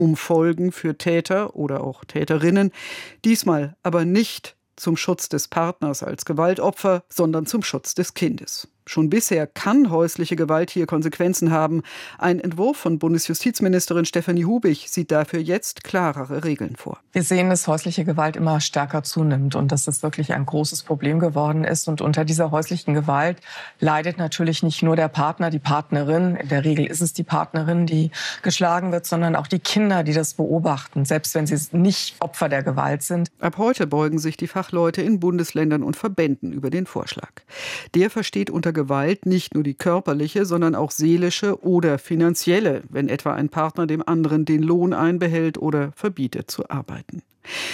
Umfolgen für Täter oder auch Täterinnen, diesmal aber nicht zum Schutz des Partners als Gewaltopfer, sondern zum Schutz des Kindes. Schon bisher kann häusliche Gewalt hier Konsequenzen haben. Ein Entwurf von Bundesjustizministerin Stefanie Hubig sieht dafür jetzt klarere Regeln vor. Wir sehen, dass häusliche Gewalt immer stärker zunimmt und dass es wirklich ein großes Problem geworden ist. Und unter dieser häuslichen Gewalt leidet natürlich nicht nur der Partner, die Partnerin. In der Regel ist es die Partnerin, die geschlagen wird, sondern auch die Kinder, die das beobachten, selbst wenn sie nicht Opfer der Gewalt sind. Ab heute beugen sich die Fachleute in Bundesländern und Verbänden über den Vorschlag. Der versteht unter Gewalt nicht nur die körperliche, sondern auch seelische oder finanzielle, wenn etwa ein Partner dem anderen den Lohn einbehält oder verbietet zu arbeiten.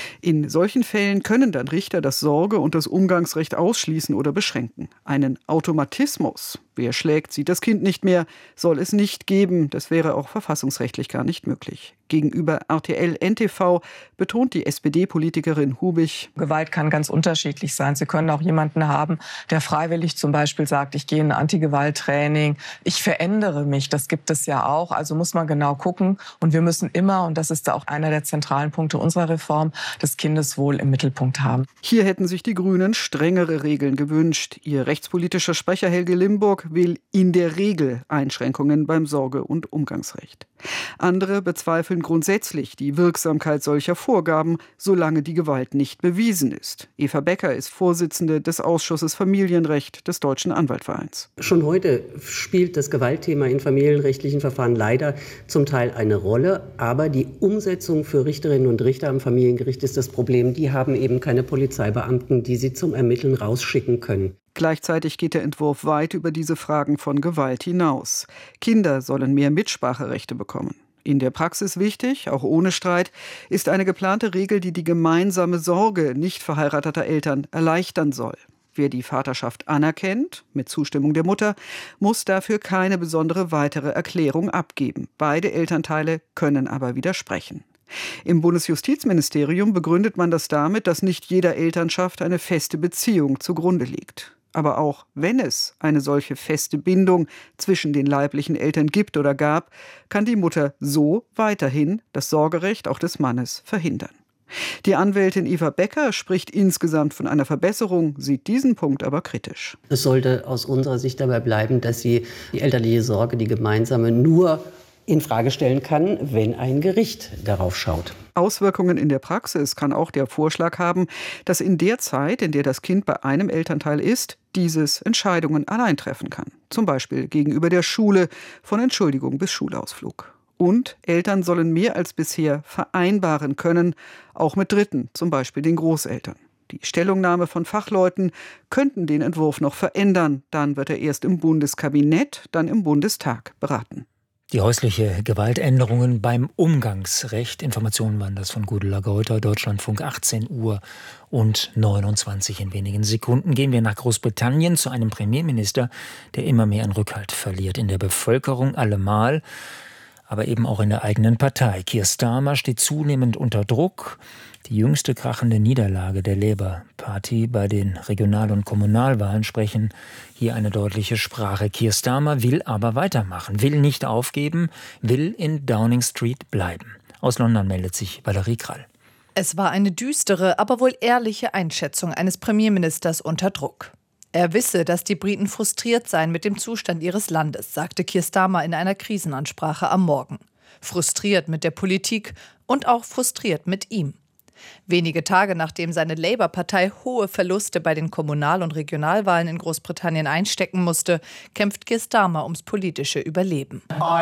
In solchen Fällen können dann Richter das Sorge- und das Umgangsrecht ausschließen oder beschränken. Einen Automatismus, wer schlägt, sieht das Kind nicht mehr, soll es nicht geben. Das wäre auch verfassungsrechtlich gar nicht möglich. Gegenüber RTL NTV betont die SPD-Politikerin Hubig: Gewalt kann ganz unterschiedlich sein. Sie können auch jemanden haben, der freiwillig zum Beispiel sagt, ich gehe in ein Antigewalttraining, ich verändere mich. Das gibt es ja auch. Also muss man genau gucken. Und wir müssen immer, und das ist auch einer der zentralen Punkte unserer Reform, das Kindeswohl im Mittelpunkt haben. Hier hätten sich die Grünen strengere Regeln gewünscht. Ihr rechtspolitischer Sprecher Helge Limburg will in der Regel Einschränkungen beim Sorge- und Umgangsrecht. Andere bezweifeln grundsätzlich die Wirksamkeit solcher Vorgaben, solange die Gewalt nicht bewiesen ist. Eva Becker ist Vorsitzende des Ausschusses Familienrecht des Deutschen Anwaltvereins. Schon heute spielt das Gewaltthema in familienrechtlichen Verfahren leider zum Teil eine Rolle. Aber die Umsetzung für Richterinnen und Richter am Familiengericht ist das Problem. Die haben eben keine Polizeibeamten, die sie zum Ermitteln rausschicken können. Gleichzeitig geht der Entwurf weit über diese Fragen von Gewalt hinaus. Kinder sollen mehr Mitspracherechte bekommen. In der Praxis wichtig, auch ohne Streit, ist eine geplante Regel, die die gemeinsame Sorge nicht verheirateter Eltern erleichtern soll. Wer die Vaterschaft anerkennt, mit Zustimmung der Mutter, muss dafür keine besondere weitere Erklärung abgeben. Beide Elternteile können aber widersprechen. Im Bundesjustizministerium begründet man das damit, dass nicht jeder Elternschaft eine feste Beziehung zugrunde liegt. Aber auch wenn es eine solche feste Bindung zwischen den leiblichen Eltern gibt oder gab, kann die Mutter so weiterhin das Sorgerecht auch des Mannes verhindern. Die Anwältin Eva Becker spricht insgesamt von einer Verbesserung, sieht diesen Punkt aber kritisch. Es sollte aus unserer Sicht dabei bleiben, dass sie die elterliche Sorge, die gemeinsame, nur in Frage stellen kann, wenn ein Gericht darauf schaut. Auswirkungen in der Praxis kann auch der Vorschlag haben, dass in der Zeit, in der das Kind bei einem Elternteil ist, dieses Entscheidungen allein treffen kann. Zum Beispiel gegenüber der Schule, von Entschuldigung bis Schulausflug. Und Eltern sollen mehr als bisher vereinbaren können, auch mit Dritten, zum Beispiel den Großeltern. Die Stellungnahme von Fachleuten könnten den Entwurf noch verändern. Dann wird er erst im Bundeskabinett, dann im Bundestag beraten. Die häusliche Gewaltänderungen beim Umgangsrecht. Informationen waren das von Gudula Geuter, Deutschlandfunk, 18 Uhr und 29 in wenigen Sekunden. Gehen wir nach Großbritannien zu einem Premierminister, der immer mehr an Rückhalt verliert. In der Bevölkerung allemal, aber eben auch in der eigenen Partei. Keir Starmer steht zunehmend unter Druck. Die jüngste krachende Niederlage der Labour Party bei den Regional- und Kommunalwahlen sprechen hier eine deutliche Sprache. Keir Starmer will aber weitermachen, will nicht aufgeben, will in Downing Street bleiben. Aus London meldet sich Valerie Krall. Es war eine düstere, aber wohl ehrliche Einschätzung eines Premierministers unter Druck. Er wisse, dass die Briten frustriert seien mit dem Zustand ihres Landes, sagte Keir Starmer in einer Krisenansprache am Morgen. Frustriert mit der Politik und auch frustriert mit ihm. Wenige Tage nachdem seine Labour-Partei hohe Verluste bei den Kommunal- und Regionalwahlen in Großbritannien einstecken musste, kämpft Keir Starmer ums politische Überleben.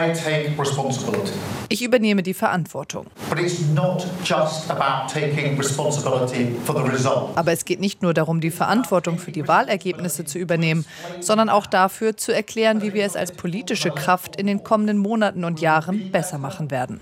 Ich übernehme die Verantwortung. Aber es geht nicht nur darum, die Verantwortung für die Wahlergebnisse zu übernehmen, sondern auch dafür zu erklären, wie wir es als politische Kraft in den kommenden Monaten und Jahren besser machen werden.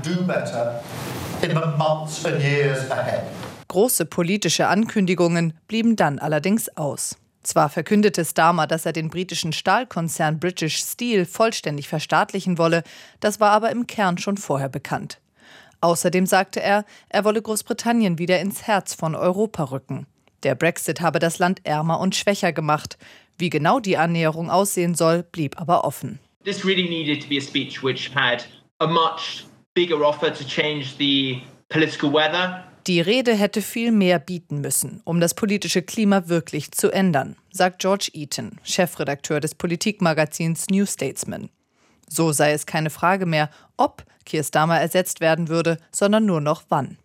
Große politische Ankündigungen blieben dann allerdings aus. Zwar verkündete Starmer, dass er den britischen Stahlkonzern British Steel vollständig verstaatlichen wolle, das war aber im Kern schon vorher bekannt. Außerdem sagte er, er wolle Großbritannien wieder ins Herz von Europa rücken. Der Brexit habe das Land ärmer und schwächer gemacht. Wie genau die Annäherung aussehen soll, blieb aber offen. This really needed to be a speech which had a much bigger offer to change the political weather. Die Rede hätte viel mehr bieten müssen, um das politische Klima wirklich zu ändern, sagt George Eaton, Chefredakteur des Politikmagazins New Statesman. So sei es keine Frage mehr, ob Keir Starmer ersetzt werden würde, sondern nur noch wann.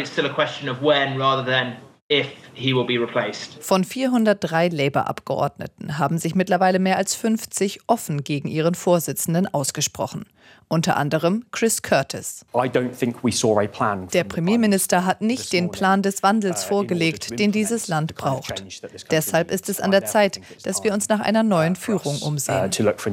Von 403 Labour-Abgeordneten haben sich mittlerweile mehr als 50 offen gegen ihren Vorsitzenden ausgesprochen. Unter anderem Chris Curtis. Der Premierminister hat nicht den Plan des Wandels vorgelegt, den dieses Land braucht. Deshalb ist es an der Zeit, dass wir uns nach einer neuen Führung umsehen.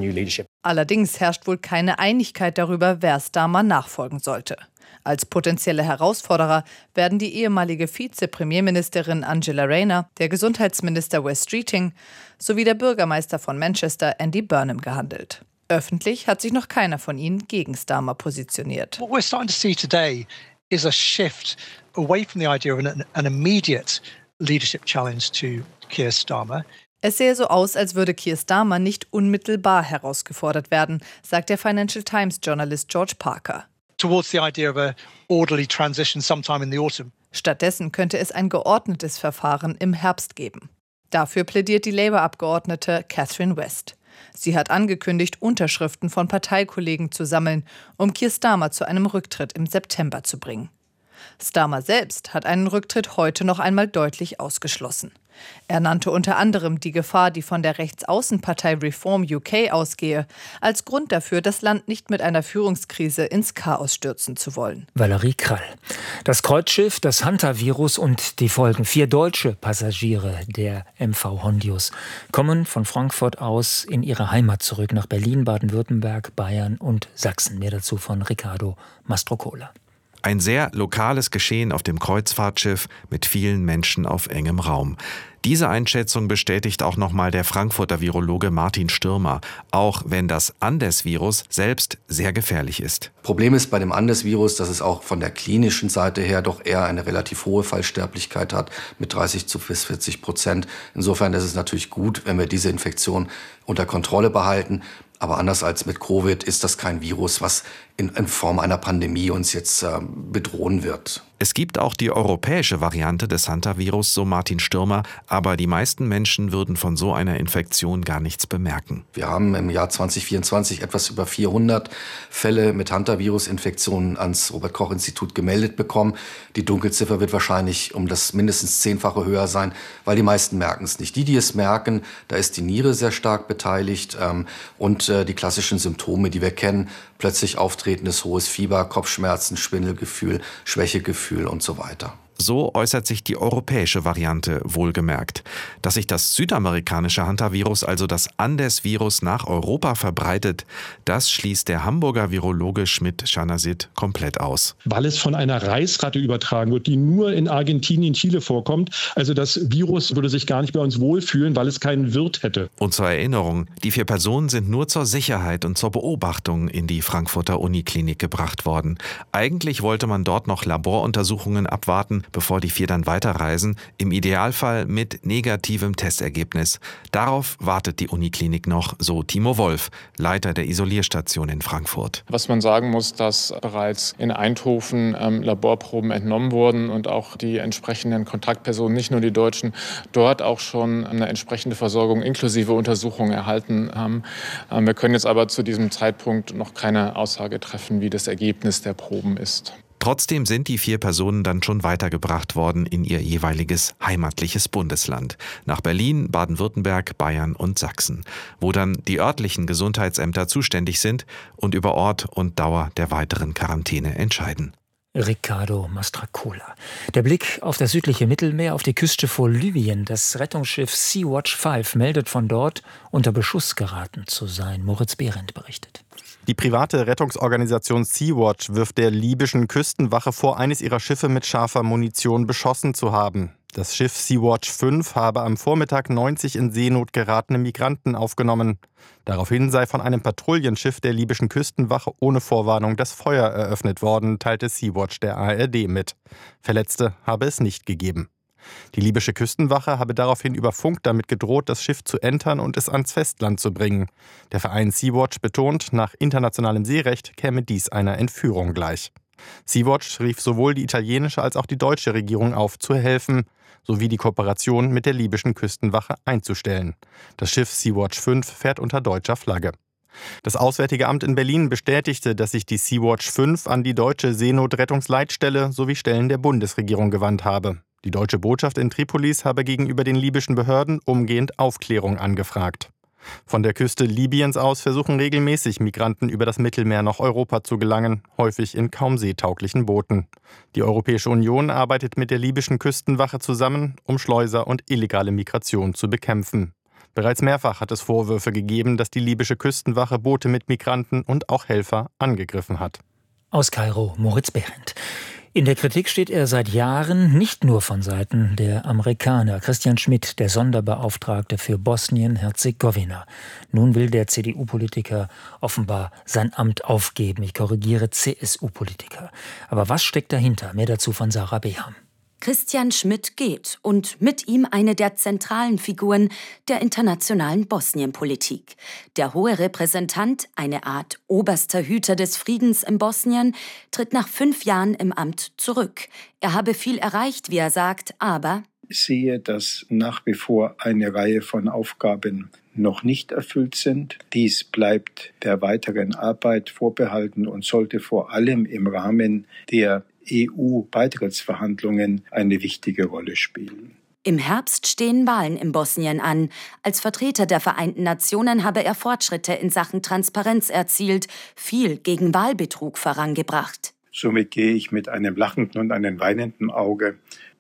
Allerdings herrscht wohl keine Einigkeit darüber, wer Starmer nachfolgen sollte. Als potenzielle Herausforderer werden die ehemalige Vize-Premierministerin Angela Rayner, der Gesundheitsminister Wes Streeting sowie der Bürgermeister von Manchester Andy Burnham gehandelt. Öffentlich hat sich noch keiner von ihnen gegen Starmer positioniert. What we're starting to see today is a shift away from the idea of an immediate leadership challenge to Keir Starmer. Es sähe so aus, als würde Keir Starmer nicht unmittelbar herausgefordert werden, sagt der Financial Times-Journalist George Parker. Towards the idea of a orderly transition sometime in the autumn. Stattdessen könnte es ein geordnetes Verfahren im Herbst geben. Dafür plädiert die Labour-Abgeordnete Catherine West. Sie hat angekündigt, Unterschriften von Parteikollegen zu sammeln, um Keir Starmer zu einem Rücktritt im September zu bringen. Starmer selbst hat einen Rücktritt heute noch einmal deutlich ausgeschlossen. Er nannte unter anderem die Gefahr, die von der Rechtsaußenpartei Reform UK ausgehe, als Grund dafür, das Land nicht mit einer Führungskrise ins Chaos stürzen zu wollen. Valerie Krall. Das Kreuzschiff, das Hantavirus und die Folgen. 4 deutsche Passagiere der MV Hondius kommen von Frankfurt aus in ihre Heimat zurück nach Berlin, Baden-Württemberg, Bayern und Sachsen. Mehr dazu von Riccardo Mastrocola. Ein sehr lokales Geschehen auf dem Kreuzfahrtschiff mit vielen Menschen auf engem Raum. Diese Einschätzung bestätigt auch nochmal der Frankfurter Virologe Martin Stürmer, auch wenn das Andes-Virus selbst sehr gefährlich ist. Problem ist bei dem Andes-Virus, dass es auch von der klinischen Seite her doch eher eine relativ hohe Fallsterblichkeit hat, mit 30% bis 40%. Insofern ist es natürlich gut, wenn wir diese Infektion unter Kontrolle behalten. Aber anders als mit Covid ist das kein Virus, was in Form einer Pandemie uns jetzt bedrohen wird. Es gibt auch die europäische Variante des Hantavirus, so Martin Stürmer, aber die meisten Menschen würden von so einer Infektion gar nichts bemerken. Wir haben im Jahr 2024 etwas über 400 Fälle mit Hantavirus-Infektionen ans Robert-Koch-Institut gemeldet bekommen. Die Dunkelziffer wird wahrscheinlich um das mindestens 10-fache höher sein, weil die meisten merken es nicht. Die es merken, da ist die Niere sehr stark beteiligt und die klassischen Symptome, die wir kennen, plötzlich auftretendes hohes Fieber, Kopfschmerzen, Schwindelgefühl, Schwächegefühl und so weiter. So äußert sich die europäische Variante wohlgemerkt. Dass sich das südamerikanische Hantavirus, also das Andes-Virus, nach Europa verbreitet, das schließt der Hamburger Virologe Schmidt-Schanasit komplett aus. Weil es von einer Reisratte übertragen wird, die nur in Argentinien, Chile vorkommt. Also das Virus würde sich gar nicht bei uns wohlfühlen, weil es keinen Wirt hätte. Und zur Erinnerung, die 4 Personen sind nur zur Sicherheit und zur Beobachtung in die Frankfurter Uniklinik gebracht worden. Eigentlich wollte man dort noch Laboruntersuchungen abwarten, bevor die 4 dann weiterreisen, im Idealfall mit negativem Testergebnis. Darauf wartet die Uniklinik noch, so Timo Wolf, Leiter der Isolierstation in Frankfurt. Was man sagen muss, dass bereits in Eindhoven Laborproben entnommen wurden und auch die entsprechenden Kontaktpersonen, nicht nur die Deutschen, dort auch schon eine entsprechende Versorgung inklusive Untersuchung erhalten haben. Wir können jetzt aber zu diesem Zeitpunkt noch keine Aussage treffen, wie das Ergebnis der Proben ist. Trotzdem sind die 4 Personen dann schon weitergebracht worden in ihr jeweiliges heimatliches Bundesland. Nach Berlin, Baden-Württemberg, Bayern und Sachsen, wo dann die örtlichen Gesundheitsämter zuständig sind und über Ort und Dauer der weiteren Quarantäne entscheiden. Riccardo Mastrocola. Der Blick auf das südliche Mittelmeer, auf die Küste vor Libyen. Das Rettungsschiff Sea-Watch 5 meldet von dort, unter Beschuss geraten zu sein. Moritz Behrendt berichtet. Die private Rettungsorganisation Sea-Watch wirft der libyschen Küstenwache vor, eines ihrer Schiffe mit scharfer Munition beschossen zu haben. Das Schiff Sea-Watch 5 habe am Vormittag 90 in Seenot geratene Migranten aufgenommen. Daraufhin sei von einem Patrouillenschiff der libyschen Küstenwache ohne Vorwarnung das Feuer eröffnet worden, teilte Sea-Watch der ARD mit. Verletzte habe es nicht gegeben. Die libysche Küstenwache habe daraufhin über Funk damit gedroht, das Schiff zu entern und es ans Festland zu bringen. Der Verein Sea-Watch betont, nach internationalem Seerecht käme dies einer Entführung gleich. Sea-Watch rief sowohl die italienische als auch die deutsche Regierung auf, zu helfen, sowie die Kooperation mit der libyschen Küstenwache einzustellen. Das Schiff Sea-Watch 5 fährt unter deutscher Flagge. Das Auswärtige Amt in Berlin bestätigte, dass sich die Sea-Watch 5 an die deutsche Seenotrettungsleitstelle sowie Stellen der Bundesregierung gewandt habe. Die deutsche Botschaft in Tripolis habe gegenüber den libyschen Behörden umgehend Aufklärung angefragt. Von der Küste Libyens aus versuchen regelmäßig Migranten über das Mittelmeer nach Europa zu gelangen, häufig in kaum seetauglichen Booten. Die Europäische Union arbeitet mit der libyschen Küstenwache zusammen, um Schleuser und illegale Migration zu bekämpfen. Bereits mehrfach hat es Vorwürfe gegeben, dass die libysche Küstenwache Boote mit Migranten und auch Helfer angegriffen hat. Aus Kairo, Moritz Behrendt. In der Kritik steht er seit Jahren nicht nur von Seiten der Amerikaner. Christian Schmidt, der Sonderbeauftragte für Bosnien-Herzegowina. Nun will der CDU-Politiker offenbar sein Amt aufgeben. Ich korrigiere, CSU-Politiker. Aber was steckt dahinter? Mehr dazu von Sarah Beham. Christian Schmidt geht und mit ihm eine der zentralen Figuren der internationalen Bosnienpolitik. Der hohe Repräsentant, eine Art oberster Hüter des Friedens in Bosnien, tritt nach 5 Jahren im Amt zurück. Er habe viel erreicht, wie er sagt, aber ich sehe, dass nach wie vor eine Reihe von Aufgaben noch nicht erfüllt sind. Dies bleibt der weiteren Arbeit vorbehalten und sollte vor allem im Rahmen der EU-Beitrittsverhandlungen eine wichtige Rolle spielen. Im Herbst stehen Wahlen in Bosnien an. Als Vertreter der Vereinten Nationen habe er Fortschritte in Sachen Transparenz erzielt, viel gegen Wahlbetrug vorangebracht. Somit gehe ich mit einem lachenden und einem weinenden Auge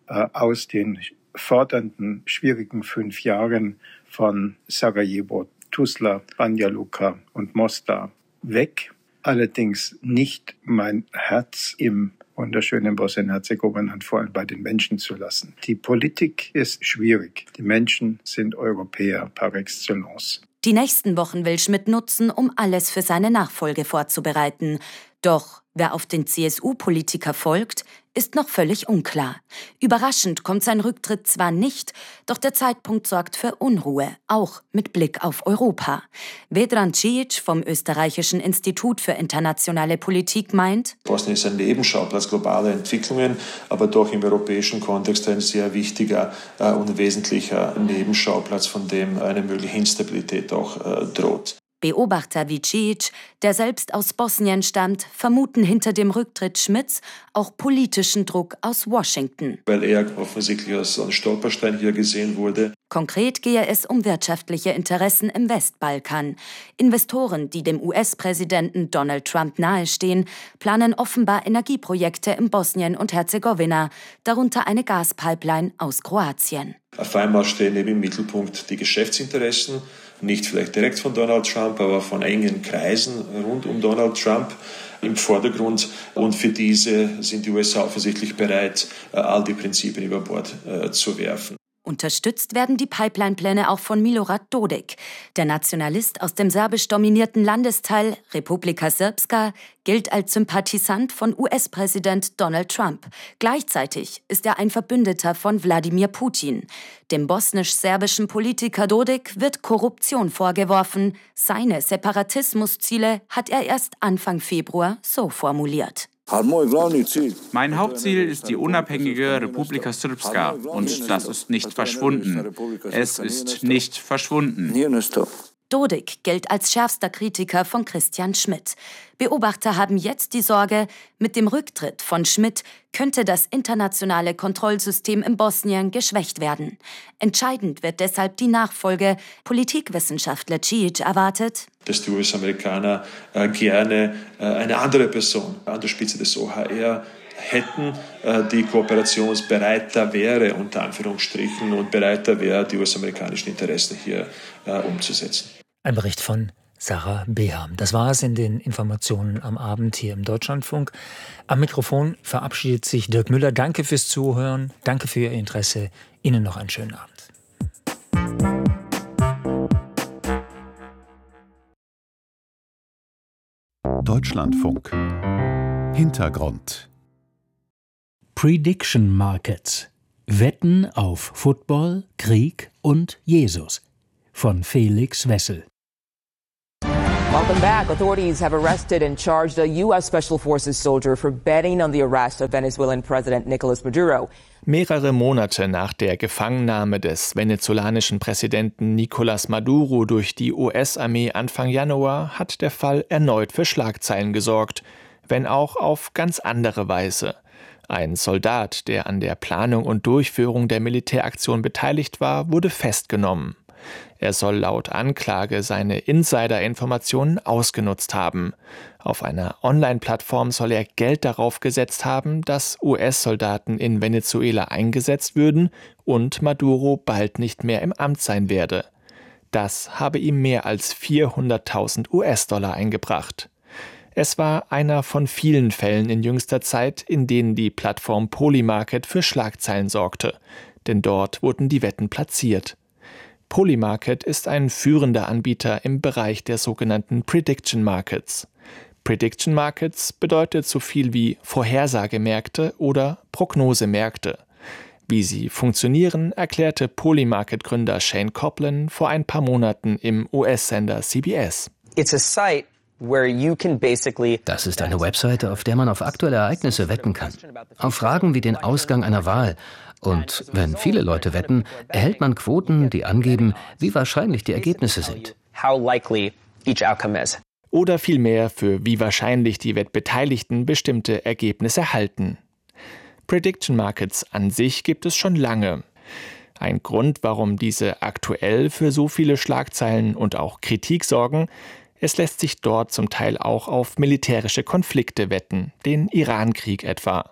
aus den fordernden, schwierigen 5 Jahren von Sarajevo, Tuzla, Banja Luka und Mostar weg. Allerdings nicht mein Herz im wunderschönen Bosnien-Herzegowina und vor allem bei den Menschen zu lassen. Die Politik ist schwierig. Die Menschen sind Europäer par excellence. Die nächsten Wochen will Schmidt nutzen, um alles für seine Nachfolge vorzubereiten. Doch wer auf den CSU-Politiker folgt, ist noch völlig unklar. Überraschend kommt sein Rücktritt zwar nicht, doch der Zeitpunkt sorgt für Unruhe, auch mit Blick auf Europa. Vedran Cijic vom Österreichischen Institut für internationale Politik meint: Bosnien ist ein Nebenschauplatz globaler Entwicklungen, aber doch im europäischen Kontext ein sehr wichtiger und wesentlicher Nebenschauplatz, von dem eine mögliche Instabilität auch droht. Beobachter wie Cijic, der selbst aus Bosnien stammt, vermuten hinter dem Rücktritt Schmidts auch politischen Druck aus Washington. Weil er offensichtlich als ein Stolperstein hier gesehen wurde. Konkret gehe es um wirtschaftliche Interessen im Westbalkan. Investoren, die dem US-Präsidenten Donald Trump nahestehen, planen offenbar Energieprojekte in Bosnien und Herzegowina, darunter eine Gaspipeline aus Kroatien. Auf einmal stehen eben im Mittelpunkt die Geschäftsinteressen, nicht vielleicht direkt von Donald Trump, aber von engen Kreisen rund um Donald Trump im Vordergrund. Und für diese sind die USA offensichtlich bereit, all die Prinzipien über Bord zu werfen. Unterstützt werden die Pipeline-Pläne auch von Milorad Dodik. Der Nationalist aus dem serbisch-dominierten Landesteil Republika Srpska gilt als Sympathisant von US-Präsident Donald Trump. Gleichzeitig ist er ein Verbündeter von Wladimir Putin. Dem bosnisch-serbischen Politiker Dodik wird Korruption vorgeworfen. Seine Separatismusziele hat er erst Anfang Februar so formuliert. Mein Hauptziel ist die unabhängige Republika Srpska und das ist nicht verschwunden. Es ist nicht verschwunden. Dodik gilt als schärfster Kritiker von Christian Schmidt. Beobachter haben jetzt die Sorge, mit dem Rücktritt von Schmidt könnte das internationale Kontrollsystem in Bosnien geschwächt werden. Entscheidend wird deshalb die Nachfolge. Politikwissenschaftler Cijic erwartet, dass die US-Amerikaner gerne eine andere Person an der Spitze des OHR hätten, die kooperationsbereiter wäre, unter Anführungsstrichen, und bereiter wäre, die US-amerikanischen Interessen hier umzusetzen. Ein Bericht von Sarah Beham. Das war es in den Informationen am Abend hier im Deutschlandfunk. Am Mikrofon verabschiedet sich Dirk Müller. Danke fürs Zuhören, danke für Ihr Interesse. Ihnen noch einen schönen Abend. Deutschlandfunk. Hintergrund. Prediction Markets. Wetten auf Football, Krieg und Jesus von Felix Wessel. Welcome back. Authorities have arrested and charged a U.S. Special Forces soldier for betting on the arrest of Venezuelan President Nicolas Maduro. Mehrere Monate nach der Gefangennahme des venezolanischen Präsidenten Nicolás Maduro durch die US-Armee Anfang Januar hat der Fall erneut für Schlagzeilen gesorgt, wenn auch auf ganz andere Weise. Ein Soldat, der an der Planung und Durchführung der Militäraktion beteiligt war, wurde festgenommen. Er soll laut Anklage seine Insider-Informationen ausgenutzt haben. Auf einer Online-Plattform soll er Geld darauf gesetzt haben, dass US-Soldaten in Venezuela eingesetzt würden und Maduro bald nicht mehr im Amt sein werde. Das habe ihm mehr als 400.000 US-Dollar eingebracht. Es war einer von vielen Fällen in jüngster Zeit, in denen die Plattform Polymarket für Schlagzeilen sorgte. Denn dort wurden die Wetten platziert. Polymarket ist ein führender Anbieter im Bereich der sogenannten Prediction Markets. Prediction Markets bedeutet so viel wie Vorhersagemärkte oder Prognosemärkte. Wie sie funktionieren, erklärte Polymarket-Gründer Shane Copeland vor ein paar Monaten im US-Sender CBS. Das ist eine Webseite, auf der man auf aktuelle Ereignisse wetten kann. Auf Fragen wie den Ausgang einer Wahl. Und wenn viele Leute wetten, erhält man Quoten, die angeben, wie wahrscheinlich die Ergebnisse sind. Oder vielmehr, für wie wahrscheinlich die Wettbeteiligten bestimmte Ergebnisse halten. Prediction Markets an sich gibt es schon lange. Ein Grund, warum diese aktuell für so viele Schlagzeilen und auch Kritik sorgen: Es lässt sich dort zum Teil auch auf militärische Konflikte wetten, den Iran-Krieg etwa.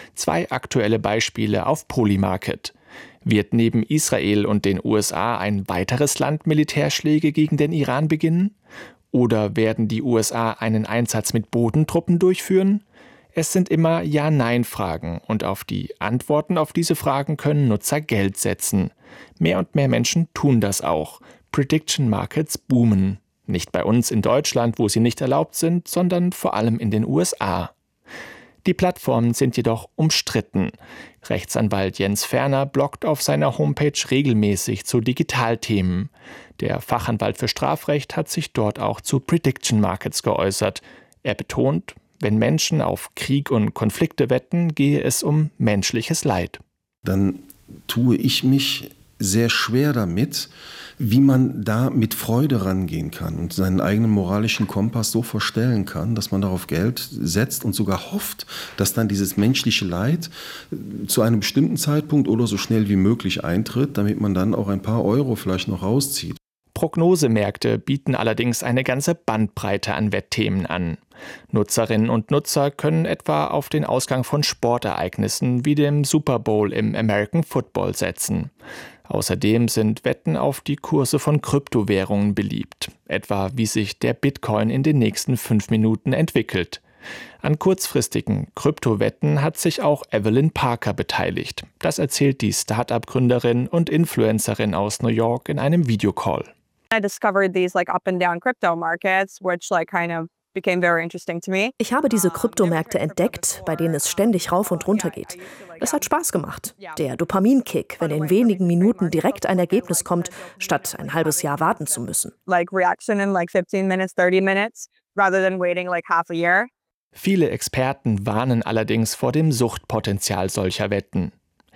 2 aktuelle Beispiele auf Polymarket. Wird neben Israel und den USA ein weiteres Land Militärschläge gegen den Iran beginnen? Oder werden die USA einen Einsatz mit Bodentruppen durchführen? Es sind immer Ja-Nein-Fragen und auf die Antworten auf diese Fragen können Nutzer Geld setzen. Mehr und mehr Menschen tun das auch. Prediction Markets boomen. Nicht bei uns in Deutschland, wo sie nicht erlaubt sind, sondern vor allem in den USA. Die Plattformen sind jedoch umstritten. Rechtsanwalt Jens Ferner bloggt auf seiner Homepage regelmäßig zu Digitalthemen. Der Fachanwalt für Strafrecht hat sich dort auch zu Prediction Markets geäußert. Er betont, wenn Menschen auf Krieg und Konflikte wetten, gehe es um menschliches Leid. Dann tue ich mich sehr schwer damit, wie man da mit Freude rangehen kann und seinen eigenen moralischen Kompass so verstellen kann, dass man darauf Geld setzt und sogar hofft, dass dann dieses menschliche Leid zu einem bestimmten Zeitpunkt oder so schnell wie möglich eintritt, damit man dann auch ein paar Euro vielleicht noch rauszieht. Prognosemärkte bieten allerdings eine ganze Bandbreite an Wettthemen an. Nutzerinnen und Nutzer können etwa auf den Ausgang von Sportereignissen wie dem Super Bowl im American Football setzen. Außerdem sind Wetten auf die Kurse von Kryptowährungen beliebt, etwa wie sich der Bitcoin in den nächsten 5 Minuten entwickelt. An kurzfristigen Kryptowetten hat sich auch Evelyn Parker beteiligt. Das erzählt die Start-up-Gründerin und Influencerin aus New York in einem Videocall. I discovered these up and down crypto markets, which became very interesting to me. Ich habe diese Kryptomärkte entdeckt, bei denen es ständig rauf und runter geht. Das hat Spaß gemacht. Der Dopaminkick, wenn in wenigen Minuten direkt ein Ergebnis kommt, statt ein halbes Jahr warten zu müssen. Reaction in 15 minutes, 30 minutes, rather than waiting half a year. Viele Experten warnen allerdings vor dem Suchtpotenzial solcher Wetten.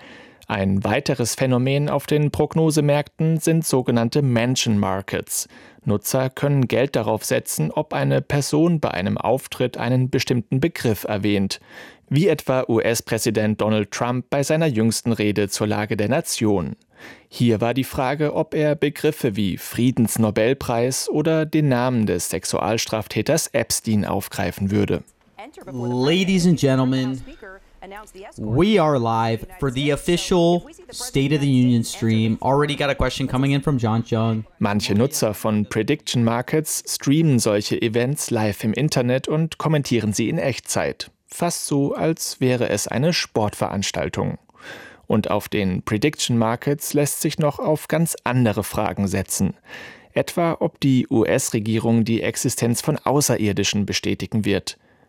Ein weiteres Phänomen auf den Prognosemärkten sind sogenannte Mention Markets. Nutzer können Geld darauf setzen, ob eine Person bei einem Auftritt einen bestimmten Begriff erwähnt, wie etwa US-Präsident Donald Trump bei seiner jüngsten Rede zur Lage der Nation. Hier war die Frage, ob er Begriffe wie Friedensnobelpreis oder den Namen des Sexualstraftäters Epstein aufgreifen würde. Ladies and gentlemen, we are live for the official State of the Union stream. Already got a question coming in from John Chung. Manche Nutzer von Prediction Markets streamen solche Events live im Internet und kommentieren sie in Echtzeit. Fast so, als wäre es eine Sportveranstaltung. Und auf den Prediction Markets lässt sich noch auf ganz andere Fragen setzen. Etwa, ob die US-Regierung die Existenz von Außerirdischen bestätigen wird.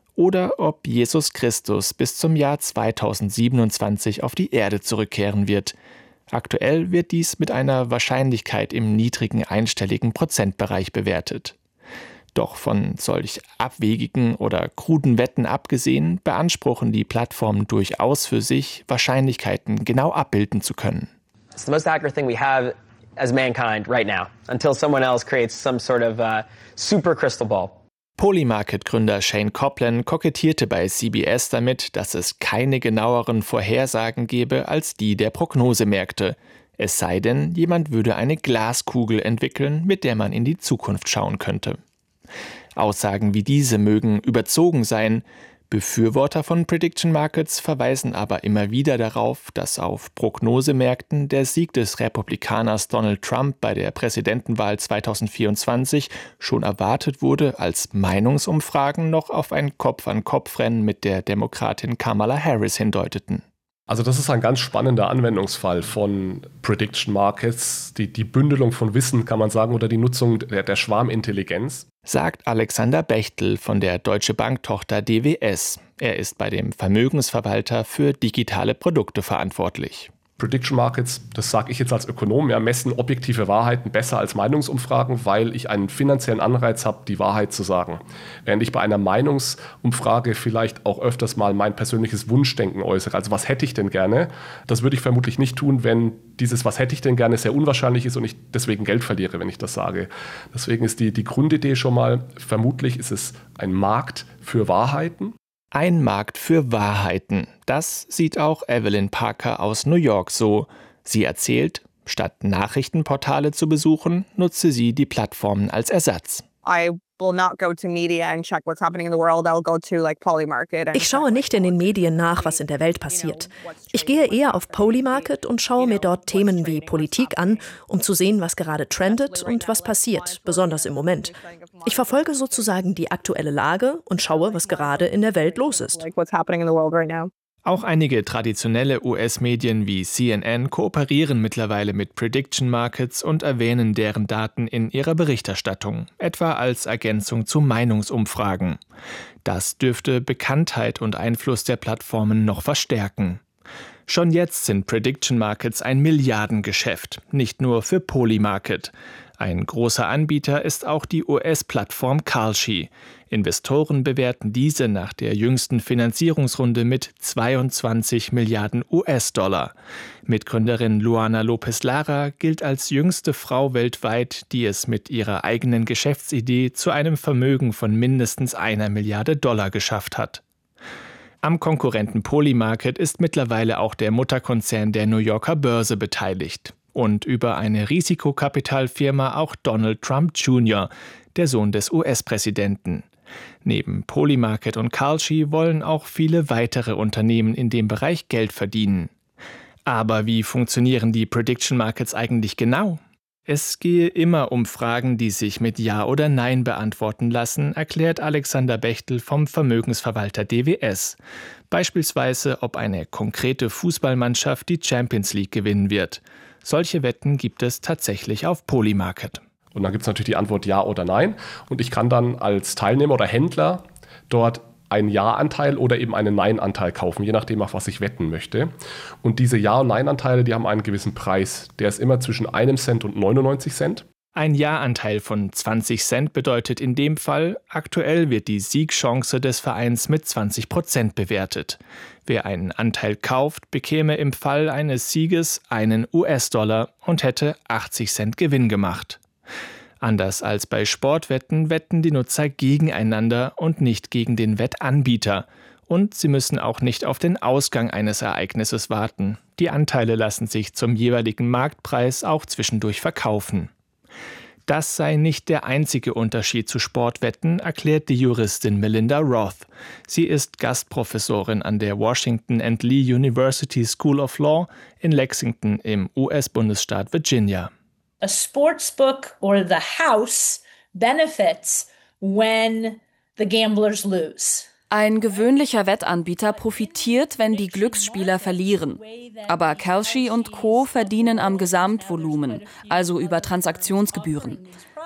oder ob Jesus Christus bis zum Jahr 2027 auf die Erde zurückkehren wird. Aktuell wird dies mit einer Wahrscheinlichkeit im niedrigen einstelligen Prozentbereich bewertet. Doch von solch abwegigen oder kruden Wetten abgesehen, beanspruchen die Plattformen durchaus für sich, Wahrscheinlichkeiten genau abbilden zu können. It's the most accurate thing we have as mankind right now, until someone else creates some sort of super crystal ball. Polymarket-Gründer Shane Copland kokettierte bei CBS damit, dass es keine genaueren Vorhersagen gebe als die der Prognosemärkte. Es sei denn, jemand würde eine Glaskugel entwickeln, mit der man in die Zukunft schauen könnte. Aussagen wie diese mögen überzogen sein. Befürworter von Prediction Markets verweisen aber immer wieder darauf, dass auf Prognosemärkten der Sieg des Republikaners Donald Trump bei der Präsidentenwahl 2024 schon erwartet wurde, als Meinungsumfragen noch auf ein Kopf-an-Kopf-Rennen mit der Demokratin Kamala Harris hindeuteten. Also das ist ein ganz spannender Anwendungsfall von Prediction Markets, die Bündelung von Wissen, kann man sagen, oder die Nutzung der Schwarmintelligenz. Sagt Alexander Bechtel von der Deutsche Bank-Tochter DWS. Er ist bei dem Vermögensverwalter für digitale Produkte verantwortlich. Prediction Markets, das sage ich jetzt als Ökonom, messen objektive Wahrheiten besser als Meinungsumfragen, weil ich einen finanziellen Anreiz habe, die Wahrheit zu sagen. Während ich bei einer Meinungsumfrage vielleicht auch öfters mal mein persönliches Wunschdenken äußere. Also was hätte ich denn gerne? Das würde ich vermutlich nicht tun, wenn dieses was hätte ich denn gerne sehr unwahrscheinlich ist und ich deswegen Geld verliere, wenn ich das sage. Deswegen ist die Grundidee schon mal, vermutlich ist es ein Markt für Wahrheiten. Ein Markt für Wahrheiten. Das sieht auch Evelyn Parker aus New York so. Sie erzählt, statt Nachrichtenportale zu besuchen, nutze sie die Plattformen als Ersatz. Ich schaue nicht in den Medien nach, was in der Welt passiert. Ich gehe eher auf Polymarket und schaue mir dort Themen wie Politik an, um zu sehen, was gerade trendet und was passiert, besonders im Moment. Ich verfolge sozusagen die aktuelle Lage und schaue, was gerade in der Welt los ist. Auch einige traditionelle US-Medien wie CNN kooperieren mittlerweile mit Prediction Markets und erwähnen deren Daten in ihrer Berichterstattung, etwa als Ergänzung zu Meinungsumfragen. Das dürfte Bekanntheit und Einfluss der Plattformen noch verstärken. Schon jetzt sind Prediction Markets ein Milliardengeschäft, nicht nur für Polymarket. Ein großer Anbieter ist auch die US-Plattform Kalshi. Investoren bewerten diese nach der jüngsten Finanzierungsrunde mit 22 Milliarden US-Dollar. Mitgründerin Luana Lopez-Lara gilt als jüngste Frau weltweit, die es mit ihrer eigenen Geschäftsidee zu einem Vermögen von mindestens 1 Milliarde Dollar geschafft hat. Am Konkurrenten Polymarket ist mittlerweile auch der Mutterkonzern der New Yorker Börse beteiligt. Und über eine Risikokapitalfirma auch Donald Trump Jr., der Sohn des US-Präsidenten. Neben Polymarket und Kalshi wollen auch viele weitere Unternehmen in dem Bereich Geld verdienen. Aber wie funktionieren die Prediction Markets eigentlich genau? Es gehe immer um Fragen, die sich mit Ja oder Nein beantworten lassen, erklärt Alexander Bechtel vom Vermögensverwalter DWS. Beispielsweise, ob eine konkrete Fußballmannschaft die Champions League gewinnen wird. Solche Wetten gibt es tatsächlich auf Polymarket. Und dann gibt es natürlich die Antwort Ja oder Nein. Und ich kann dann als Teilnehmer oder Händler dort einen Ja-Anteil oder eben einen Nein-Anteil kaufen, je nachdem, auf was ich wetten möchte. Und diese Ja- und Nein-Anteile, die haben einen gewissen Preis. Der ist immer zwischen 1 Cent und 99 Cent. Ein Ja-Anteil von 20 Cent bedeutet in dem Fall, aktuell wird die Siegchance des Vereins mit 20% bewertet. Wer einen Anteil kauft, bekäme im Fall eines Sieges einen US-Dollar und hätte 80 Cent Gewinn gemacht. Anders als bei Sportwetten wetten die Nutzer gegeneinander und nicht gegen den Wettanbieter. Und sie müssen auch nicht auf den Ausgang eines Ereignisses warten. Die Anteile lassen sich zum jeweiligen Marktpreis auch zwischendurch verkaufen. Das sei nicht der einzige Unterschied zu Sportwetten, erklärt die Juristin Melinda Roth. Sie ist Gastprofessorin an der Washington and Lee University School of Law in Lexington im US-Bundesstaat Virginia. A sportsbook or the house benefits when the gamblers lose. Ein gewöhnlicher Wettanbieter profitiert, wenn die Glücksspieler verlieren. Aber Kalshi und Co. verdienen am Gesamtvolumen, also über Transaktionsgebühren.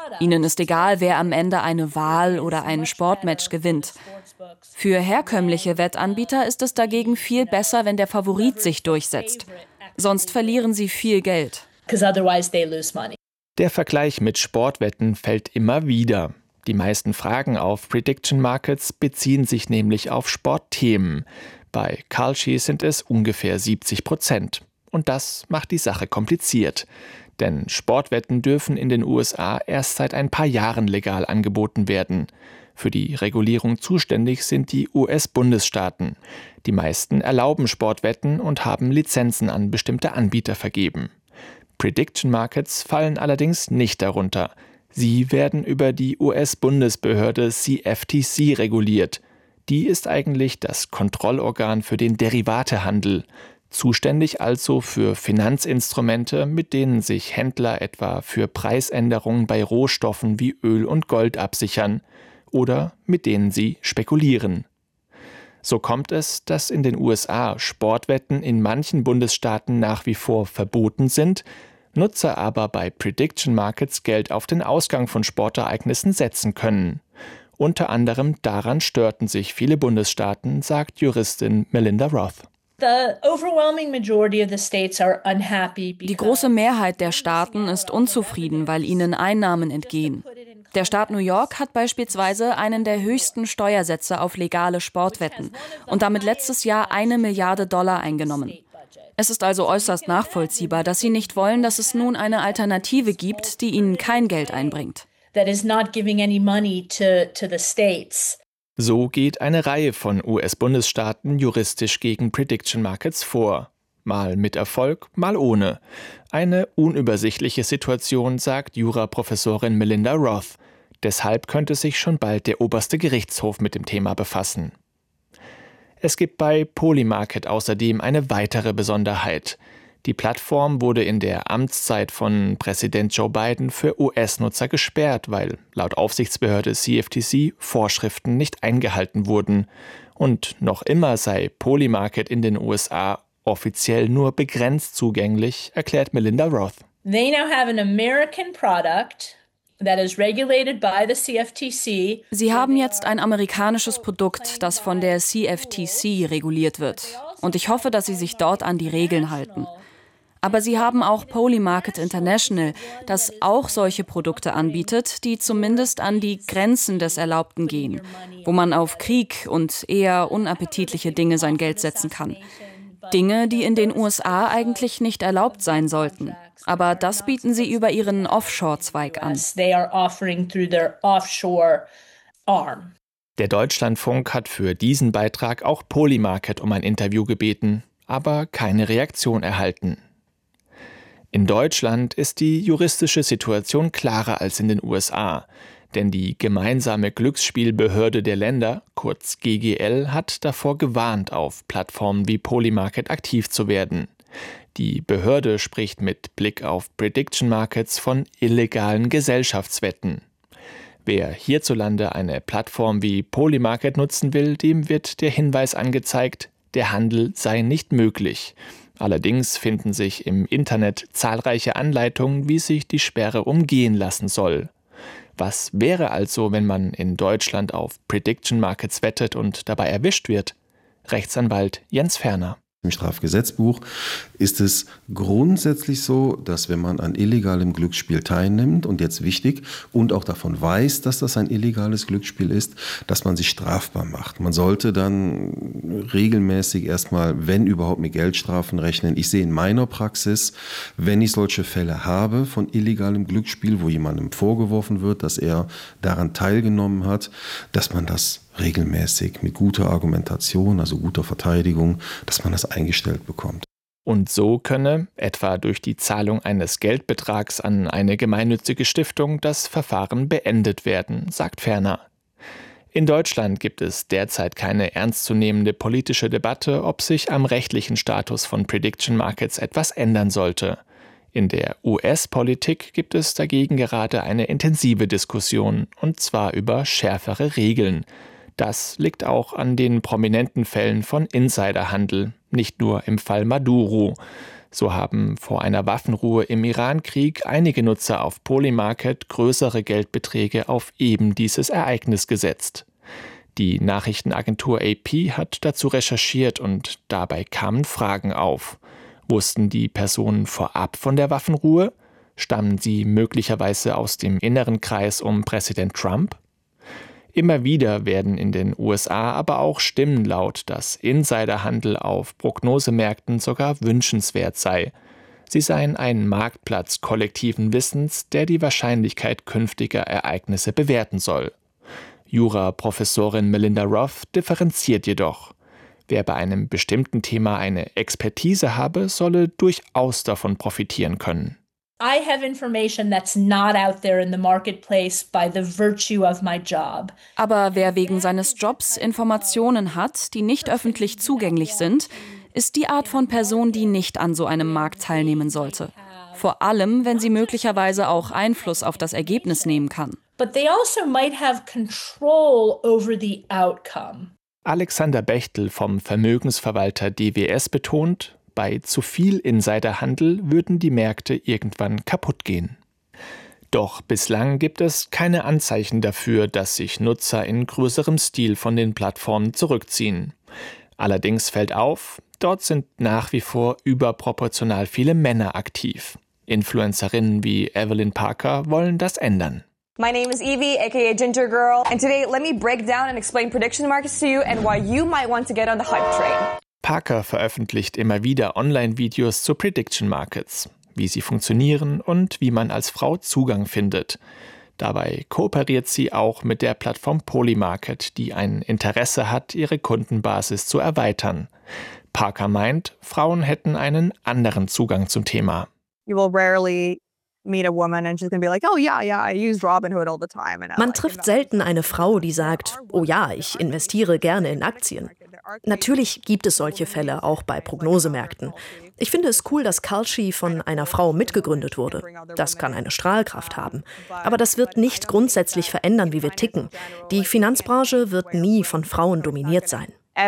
Ihnen ist egal, wer am Ende eine Wahl oder ein Sportmatch gewinnt. Für herkömmliche Wettanbieter ist es dagegen viel besser, wenn der Favorit sich durchsetzt. Sonst verlieren sie viel Geld. Der Vergleich mit Sportwetten fällt immer wieder. Die meisten Fragen auf Prediction Markets beziehen sich nämlich auf Sportthemen. Bei Kalshi sind es ungefähr 70%. Und das macht die Sache kompliziert. Denn Sportwetten dürfen in den USA erst seit ein paar Jahren legal angeboten werden. Für die Regulierung zuständig sind die US-Bundesstaaten. Die meisten erlauben Sportwetten und haben Lizenzen an bestimmte Anbieter vergeben. Prediction Markets fallen allerdings nicht darunter. Sie werden über die US-Bundesbehörde CFTC reguliert. Die ist eigentlich das Kontrollorgan für den Derivatehandel. Zuständig also für Finanzinstrumente, mit denen sich Händler etwa für Preisänderungen bei Rohstoffen wie Öl und Gold absichern oder mit denen sie spekulieren. So kommt es, dass in den USA Sportwetten in manchen Bundesstaaten nach wie vor verboten sind, Nutzer aber bei Prediction Markets Geld auf den Ausgang von Sportereignissen setzen können. Unter anderem daran störten sich viele Bundesstaaten, sagt Juristin Melinda Roth. Die große Mehrheit der Staaten ist unzufrieden, weil ihnen Einnahmen entgehen. Der Staat New York hat beispielsweise einen der höchsten Steuersätze auf legale Sportwetten und damit letztes Jahr $1 Milliarde eingenommen. Es ist also äußerst nachvollziehbar, dass sie nicht wollen, dass es nun eine Alternative gibt, die ihnen kein Geld einbringt. So geht eine Reihe von US-Bundesstaaten juristisch gegen Prediction Markets vor. Mal mit Erfolg, mal ohne. Eine unübersichtliche Situation, sagt Juraprofessorin Melinda Roth. Deshalb könnte sich schon bald der oberste Gerichtshof mit dem Thema befassen. Es gibt bei Polymarket außerdem eine weitere Besonderheit. Die Plattform wurde in der Amtszeit von Präsident Joe Biden für US-Nutzer gesperrt, weil laut Aufsichtsbehörde CFTC Vorschriften nicht eingehalten wurden. Und noch immer sei Polymarket in den USA offiziell nur begrenzt zugänglich, erklärt Melinda Roth. They now have an American product that is regulated by the CFTC. Sie haben jetzt ein amerikanisches Produkt, das von der CFTC reguliert wird. Und ich hoffe, dass sie sich dort an die Regeln halten. Aber sie haben auch Polymarket International, das auch solche Produkte anbietet, die zumindest an die Grenzen des Erlaubten gehen, wo man auf Krieg und eher unappetitliche Dinge sein Geld setzen kann. Dinge, die in den USA eigentlich nicht erlaubt sein sollten. Aber das bieten sie über ihren Offshore-Zweig an. Der Deutschlandfunk hat für diesen Beitrag auch Polymarket um ein Interview gebeten, aber keine Reaktion erhalten. In Deutschland ist die juristische Situation klarer als in den USA, denn die gemeinsame Glücksspielbehörde der Länder, kurz GGL, hat davor gewarnt, auf Plattformen wie Polymarket aktiv zu werden. Die Behörde spricht mit Blick auf Prediction Markets von illegalen Gesellschaftswetten. Wer hierzulande eine Plattform wie Polymarket nutzen will, dem wird der Hinweis angezeigt, der Handel sei nicht möglich. Allerdings finden sich im Internet zahlreiche Anleitungen, wie sich die Sperre umgehen lassen soll. Was wäre also, wenn man in Deutschland auf Prediction Markets wettet und dabei erwischt wird? Rechtsanwalt Jens Ferner. Im Strafgesetzbuch ist es grundsätzlich so, dass wenn man an illegalem Glücksspiel teilnimmt und jetzt wichtig und auch davon weiß, dass das ein illegales Glücksspiel ist, dass man sich strafbar macht. Man sollte dann regelmäßig erstmal, wenn überhaupt, mit Geldstrafen rechnen. Ich sehe in meiner Praxis, wenn ich solche Fälle habe von illegalem Glücksspiel, wo jemandem vorgeworfen wird, dass er daran teilgenommen hat, dass man das regelmäßig mit guter Argumentation, also guter Verteidigung, dass man das eingestellt bekommt. Und so könne, etwa durch die Zahlung eines Geldbetrags an eine gemeinnützige Stiftung, das Verfahren beendet werden, sagt Ferner. In Deutschland gibt es derzeit keine ernstzunehmende politische Debatte, ob sich am rechtlichen Status von Prediction Markets etwas ändern sollte. In der US-Politik gibt es dagegen gerade eine intensive Diskussion, und zwar über schärfere Regeln. Das liegt auch an den prominenten Fällen von Insiderhandel, nicht nur im Fall Maduro. So haben vor einer Waffenruhe im Iran-Krieg einige Nutzer auf Polymarket größere Geldbeträge auf eben dieses Ereignis gesetzt. Die Nachrichtenagentur AP hat dazu recherchiert und dabei kamen Fragen auf. Wussten die Personen vorab von der Waffenruhe? Stammen sie möglicherweise aus dem inneren Kreis um Präsident Trump? Immer wieder werden in den USA aber auch Stimmen laut, dass Insiderhandel auf Prognosemärkten sogar wünschenswert sei. Sie seien ein Marktplatz kollektiven Wissens, der die Wahrscheinlichkeit künftiger Ereignisse bewerten soll. Jura-Professorin Melinda Roth differenziert jedoch. Wer bei einem bestimmten Thema eine Expertise habe, solle durchaus davon profitieren können. I have information that's not out there in the marketplace by the virtue of my job. Aber wer wegen seines Jobs Informationen hat, die nicht öffentlich zugänglich sind, ist die Art von Person, die nicht an so einem Markt teilnehmen sollte. Vor allem, wenn sie möglicherweise auch Einfluss auf das Ergebnis nehmen kann. But they also might have control over the outcome. Alexander Bechtel vom Vermögensverwalter DWS betont, bei zu viel Insiderhandel würden die Märkte irgendwann kaputt gehen. Doch bislang gibt es keine Anzeichen dafür, dass sich Nutzer in größerem Stil von den Plattformen zurückziehen. Allerdings fällt auf, dort sind nach wie vor überproportional viele Männer aktiv. Influencerinnen wie Evelyn Parker wollen das ändern. My name is Evie, aka Ginger Girl, and today let me break down and explain prediction markets to you and why you might want to get on the hype train. Parker veröffentlicht immer wieder Online-Videos zu Prediction Markets, wie sie funktionieren und wie man als Frau Zugang findet. Dabei kooperiert sie auch mit der Plattform Polymarket, die ein Interesse hat, ihre Kundenbasis zu erweitern. Parker meint, Frauen hätten einen anderen Zugang zum Thema. You will rarely meet a woman and she's going to be like, oh yeah, I use Robinhood all the time. Man trifft selten eine Frau, die sagt, oh ja, ich investiere gerne in Aktien. Natürlich gibt es solche Fälle, auch bei Prognosemärkten. Ich finde es cool, dass Kalshi von einer Frau mitgegründet wurde. Das kann eine Strahlkraft haben. Aber das wird nicht grundsätzlich verändern, wie wir ticken. Die Finanzbranche wird nie von Frauen dominiert sein.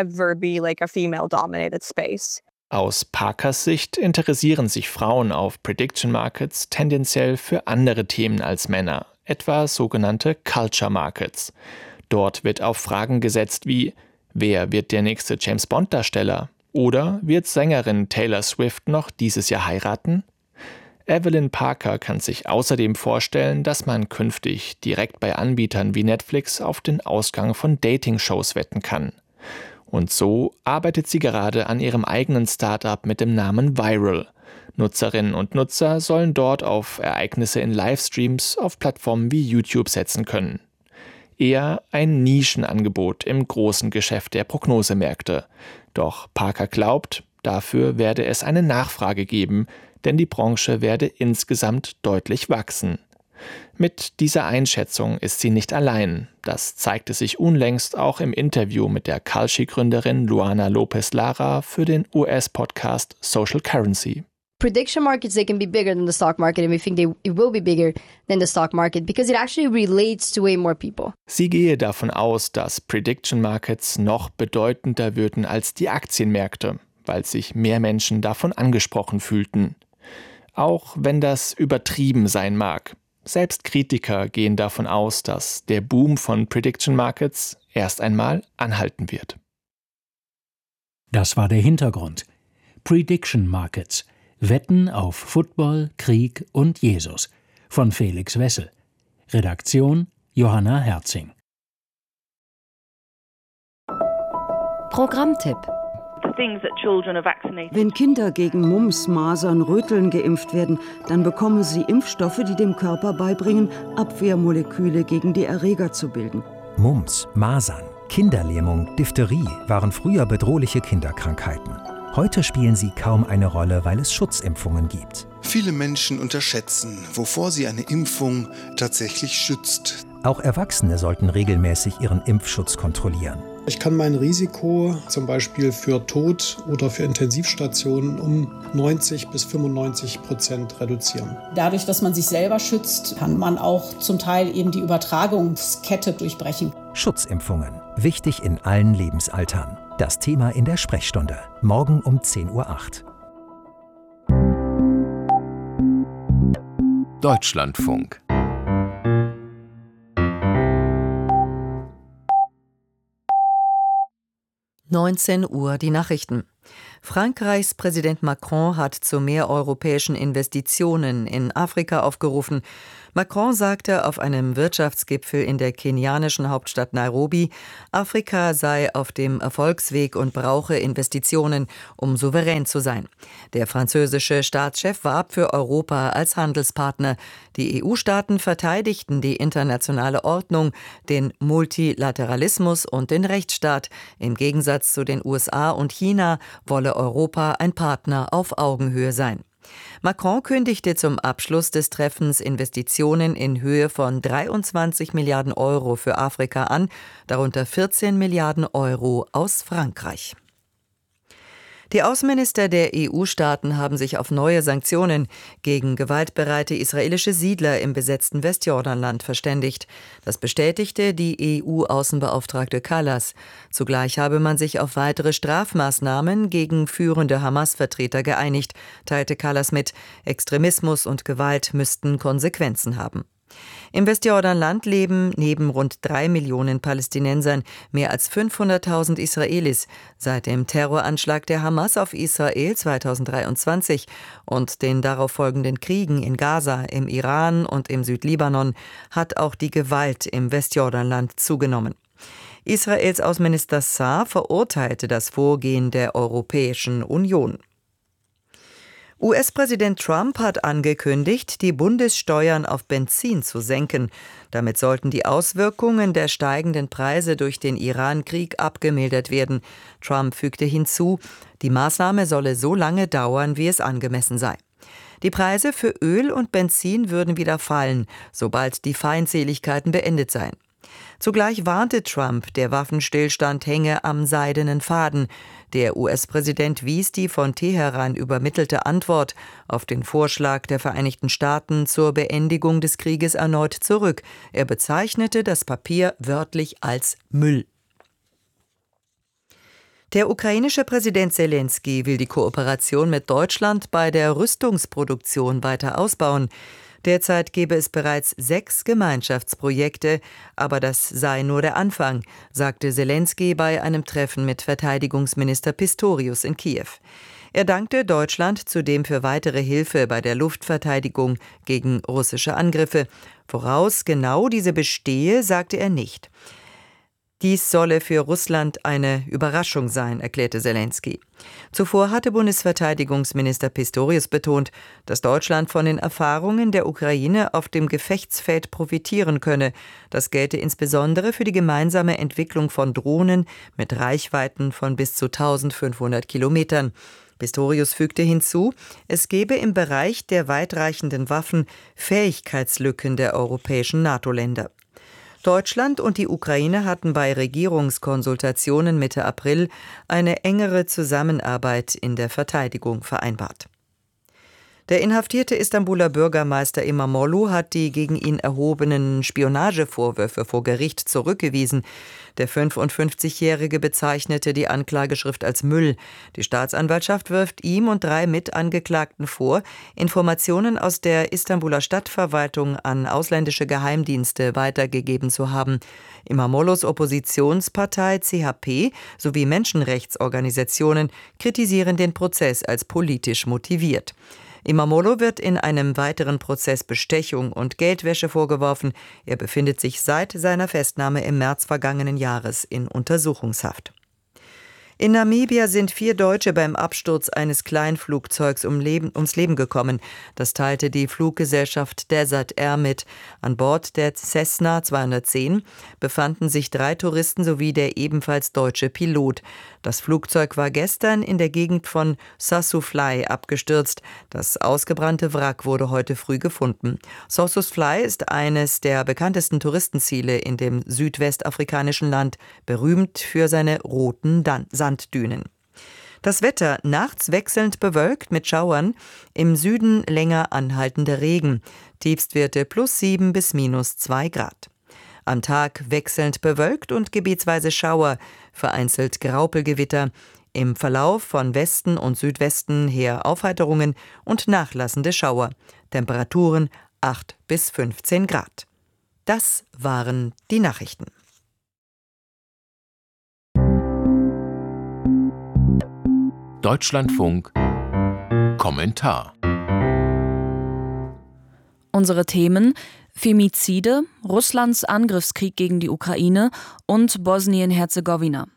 Aus Parkers Sicht interessieren sich Frauen auf Prediction Markets tendenziell für andere Themen als Männer, etwa sogenannte Culture Markets. Dort wird auf Fragen gesetzt wie: Wer wird der nächste James-Bond-Darsteller? Oder wird Sängerin Taylor Swift noch dieses Jahr heiraten? Evelyn Parker kann sich außerdem vorstellen, dass man künftig direkt bei Anbietern wie Netflix auf den Ausgang von Dating-Shows wetten kann. Und so arbeitet sie gerade an ihrem eigenen Startup mit dem Namen Viral. Nutzerinnen und Nutzer sollen dort auf Ereignisse in Livestreams auf Plattformen wie YouTube setzen können. Eher ein Nischenangebot im großen Geschäft der Prognosemärkte. Doch Parker glaubt, dafür werde es eine Nachfrage geben, denn die Branche werde insgesamt deutlich wachsen. Mit dieser Einschätzung ist sie nicht allein. Das zeigte sich unlängst auch im Interview mit der Kalshi-Gründerin Luana Lopez Lara für den US-Podcast Social Currency. Prediction markets, they can be bigger than the stock market, and we think it will be bigger than the stock market because it actually relates to way more people. Sie gehe davon aus, dass Prediction Markets noch bedeutender würden als die Aktienmärkte, weil sich mehr Menschen davon angesprochen fühlten. Auch wenn das übertrieben sein mag. Selbst Kritiker gehen davon aus, dass der Boom von Prediction Markets erst einmal anhalten wird. Das war der Hintergrund. Prediction Markets. Wetten auf Football, Krieg und Jesus von Felix Wessel. Redaktion Johanna Herzing. Programmtipp: Wenn Kinder gegen Mumps, Masern, Röteln geimpft werden, dann bekommen sie Impfstoffe, die dem Körper beibringen, Abwehrmoleküle gegen die Erreger zu bilden. Mumps, Masern, Kinderlähmung, Diphtherie waren früher bedrohliche Kinderkrankheiten. Heute spielen sie kaum eine Rolle, weil es Schutzimpfungen gibt. Viele Menschen unterschätzen, wovor sie eine Impfung tatsächlich schützt. Auch Erwachsene sollten regelmäßig ihren Impfschutz kontrollieren. Ich kann mein Risiko zum Beispiel für Tod oder für Intensivstationen um 90-95% reduzieren. Dadurch, dass man sich selber schützt, kann man auch zum Teil eben die Übertragungskette durchbrechen. Schutzimpfungen. Wichtig in allen Lebensaltern. Das Thema in der Sprechstunde. Morgen um 10:08 Uhr. Deutschlandfunk. Uhr die Nachrichten. Frankreichs Präsident Macron hat zu mehr europäischen Investitionen in Afrika aufgerufen. Macron sagte auf einem Wirtschaftsgipfel in der kenianischen Hauptstadt Nairobi, Afrika sei auf dem Erfolgsweg und brauche Investitionen, um souverän zu sein. Der französische Staatschef warb für Europa als Handelspartner. Die EU-Staaten verteidigten die internationale Ordnung, den Multilateralismus und den Rechtsstaat. Im Gegensatz zu den USA und China wolle Europa ein Partner auf Augenhöhe sein. Macron kündigte zum Abschluss des Treffens Investitionen in Höhe von 23 Milliarden Euro für Afrika an, darunter 14 Milliarden Euro aus Frankreich. Die Außenminister der EU-Staaten haben sich auf neue Sanktionen gegen gewaltbereite israelische Siedler im besetzten Westjordanland verständigt. Das bestätigte die EU-Außenbeauftragte Kallas. Zugleich habe man sich auf weitere Strafmaßnahmen gegen führende Hamas-Vertreter geeinigt, teilte Kallas mit. Extremismus und Gewalt müssten Konsequenzen haben. Im Westjordanland leben neben rund 3 Millionen Palästinensern mehr als 500.000 Israelis. Seit dem Terroranschlag der Hamas auf Israel 2023 und den darauf folgenden Kriegen in Gaza, im Iran und im Südlibanon hat auch die Gewalt im Westjordanland zugenommen. Israels Außenminister Saar verurteilte das Vorgehen der Europäischen Union. US-Präsident Trump hat angekündigt, die Bundessteuern auf Benzin zu senken. Damit sollten die Auswirkungen der steigenden Preise durch den Iran-Krieg abgemildert werden. Trump fügte hinzu, die Maßnahme solle so lange dauern, wie es angemessen sei. Die Preise für Öl und Benzin würden wieder fallen, sobald die Feindseligkeiten beendet seien. Zugleich warnte Trump, der Waffenstillstand hänge am seidenen Faden. Der US-Präsident wies die von Teheran übermittelte Antwort auf den Vorschlag der Vereinigten Staaten zur Beendigung des Krieges erneut zurück. Er bezeichnete das Papier wörtlich als Müll. Der ukrainische Präsident Selenskyj will die Kooperation mit Deutschland bei der Rüstungsproduktion weiter ausbauen. Derzeit gebe es bereits 6 Gemeinschaftsprojekte, aber das sei nur der Anfang, sagte Selenskyj bei einem Treffen mit Verteidigungsminister Pistorius in Kiew. Er dankte Deutschland zudem für weitere Hilfe bei der Luftverteidigung gegen russische Angriffe. Woraus genau diese bestehe, sagte er nicht. Dies solle für Russland eine Überraschung sein, erklärte Selenskyj. Zuvor hatte Bundesverteidigungsminister Pistorius betont, dass Deutschland von den Erfahrungen der Ukraine auf dem Gefechtsfeld profitieren könne. Das gelte insbesondere für die gemeinsame Entwicklung von Drohnen mit Reichweiten von bis zu 1500 Kilometern. Pistorius fügte hinzu, es gebe im Bereich der weitreichenden Waffen Fähigkeitslücken der europäischen NATO-Länder. Deutschland und die Ukraine hatten bei Regierungskonsultationen Mitte April eine engere Zusammenarbeit in der Verteidigung vereinbart. Der inhaftierte Istanbuler Bürgermeister İmamoğlu hat die gegen ihn erhobenen Spionagevorwürfe vor Gericht zurückgewiesen. Der 55-Jährige bezeichnete die Anklageschrift als Müll. Die Staatsanwaltschaft wirft ihm und 3 Mitangeklagten vor, Informationen aus der Istanbuler Stadtverwaltung an ausländische Geheimdienste weitergegeben zu haben. İmamoğlu's Oppositionspartei CHP sowie Menschenrechtsorganisationen kritisieren den Prozess als politisch motiviert. İmamoğlu wird in einem weiteren Prozess Bestechung und Geldwäsche vorgeworfen. Er befindet sich seit seiner Festnahme im März vergangenen Jahres in Untersuchungshaft. In Namibia sind 4 Deutsche beim Absturz eines Kleinflugzeugs ums Leben gekommen. Das teilte die Fluggesellschaft Desert Air mit. An Bord der Cessna 210 befanden sich 3 Touristen sowie der ebenfalls deutsche Pilot. Das Flugzeug war gestern in der Gegend von Sossusvlei abgestürzt. Das ausgebrannte Wrack wurde heute früh gefunden. Sossusvlei ist eines der bekanntesten Touristenziele in dem südwestafrikanischen Land, berühmt für seine roten Sanddünen. Das Wetter nachts wechselnd bewölkt mit Schauern, im Süden länger anhaltender Regen, Tiefstwerte +7 bis -2 Grad. Am Tag wechselnd bewölkt und gebietsweise Schauer, vereinzelt Graupelgewitter, im Verlauf von Westen und Südwesten her Aufheiterungen und nachlassende Schauer. Temperaturen 8 bis 15 Grad. Das waren die Nachrichten. Deutschlandfunk Kommentar. Unsere Themen: Femizide, Russlands Angriffskrieg gegen die Ukraine und Bosnien-Herzegowina.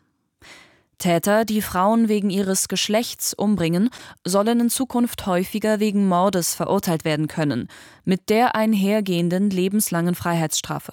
Täter, die Frauen wegen ihres Geschlechts umbringen, sollen in Zukunft häufiger wegen Mordes verurteilt werden können, mit der einhergehenden lebenslangen Freiheitsstrafe.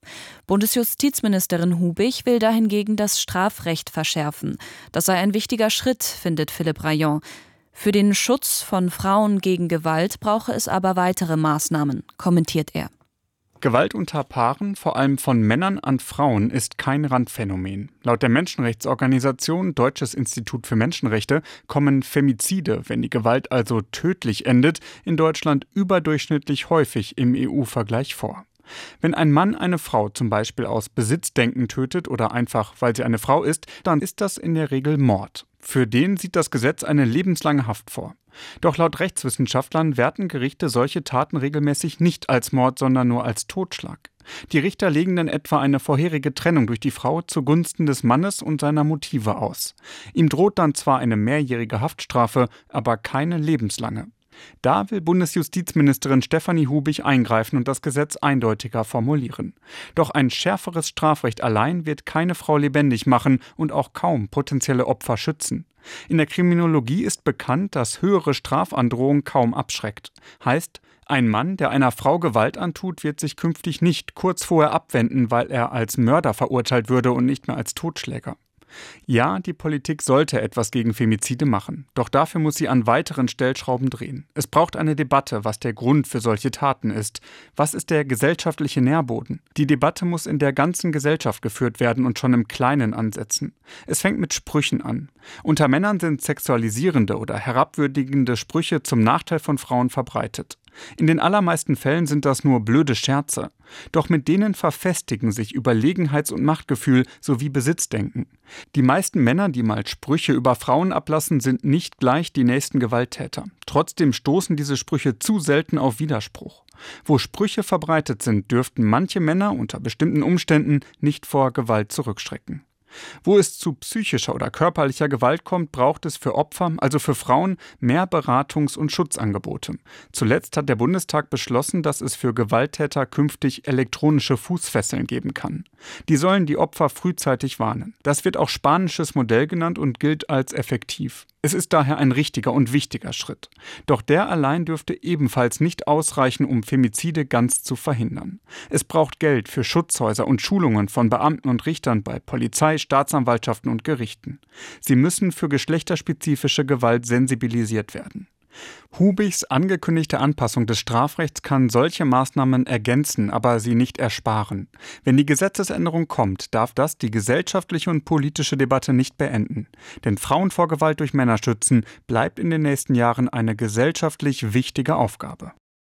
Bundesjustizministerin Hubig will dahingegen das Strafrecht verschärfen. Das sei ein wichtiger Schritt, findet Philipp Rayon. Für den Schutz von Frauen gegen Gewalt brauche es aber weitere Maßnahmen, kommentiert er. Gewalt unter Paaren, vor allem von Männern an Frauen, ist kein Randphänomen. Laut der Menschenrechtsorganisation Deutsches Institut für Menschenrechte kommen Femizide, wenn die Gewalt also tödlich endet, in Deutschland überdurchschnittlich häufig im EU-Vergleich vor. Wenn ein Mann eine Frau zum Beispiel aus Besitzdenken tötet oder einfach, weil sie eine Frau ist, dann ist das in der Regel Mord. Für den sieht das Gesetz eine lebenslange Haft vor. Doch laut Rechtswissenschaftlern werten Gerichte solche Taten regelmäßig nicht als Mord, sondern nur als Totschlag. Die Richter legen dann etwa eine vorherige Trennung durch die Frau zugunsten des Mannes und seiner Motive aus. Ihm droht dann zwar eine mehrjährige Haftstrafe, aber keine lebenslange. Da will Bundesjustizministerin Stefanie Hubig eingreifen und das Gesetz eindeutiger formulieren. Doch ein schärferes Strafrecht allein wird keine Frau lebendig machen und auch kaum potenzielle Opfer schützen. In der Kriminologie ist bekannt, dass höhere Strafandrohung kaum abschreckt. Heißt, ein Mann, der einer Frau Gewalt antut, wird sich künftig nicht kurz vorher abwenden, weil er als Mörder verurteilt würde und nicht mehr als Totschläger. Ja, die Politik sollte etwas gegen Femizide machen. Doch dafür muss sie an weiteren Stellschrauben drehen. Es braucht eine Debatte, was der Grund für solche Taten ist. Was ist der gesellschaftliche Nährboden? Die Debatte muss in der ganzen Gesellschaft geführt werden und schon im Kleinen ansetzen. Es fängt mit Sprüchen an. Unter Männern sind sexualisierende oder herabwürdigende Sprüche zum Nachteil von Frauen verbreitet. In den allermeisten Fällen sind das nur blöde Scherze. Doch mit denen verfestigen sich Überlegenheits- und Machtgefühl sowie Besitzdenken. Die meisten Männer, die mal Sprüche über Frauen ablassen, sind nicht gleich die nächsten Gewalttäter. Trotzdem stoßen diese Sprüche zu selten auf Widerspruch. Wo Sprüche verbreitet sind, dürften manche Männer unter bestimmten Umständen nicht vor Gewalt zurückschrecken. Wo es zu psychischer oder körperlicher Gewalt kommt, braucht es für Opfer, also für Frauen, mehr Beratungs- und Schutzangebote. Zuletzt hat der Bundestag beschlossen, dass es für Gewalttäter künftig elektronische Fußfesseln geben kann. Die sollen die Opfer frühzeitig warnen. Das wird auch spanisches Modell genannt und gilt als effektiv. Es ist daher ein richtiger und wichtiger Schritt. Doch der allein dürfte ebenfalls nicht ausreichen, um Femizide ganz zu verhindern. Es braucht Geld für Schutzhäuser und Schulungen von Beamten und Richtern bei Polizei, Staatsanwaltschaften und Gerichten. Sie müssen für geschlechterspezifische Gewalt sensibilisiert werden. Hubigs angekündigte Anpassung des Strafrechts kann solche Maßnahmen ergänzen, aber sie nicht ersparen. Wenn die Gesetzesänderung kommt, darf das die gesellschaftliche und politische Debatte nicht beenden. Denn Frauen vor Gewalt durch Männer schützen bleibt in den nächsten Jahren eine gesellschaftlich wichtige Aufgabe.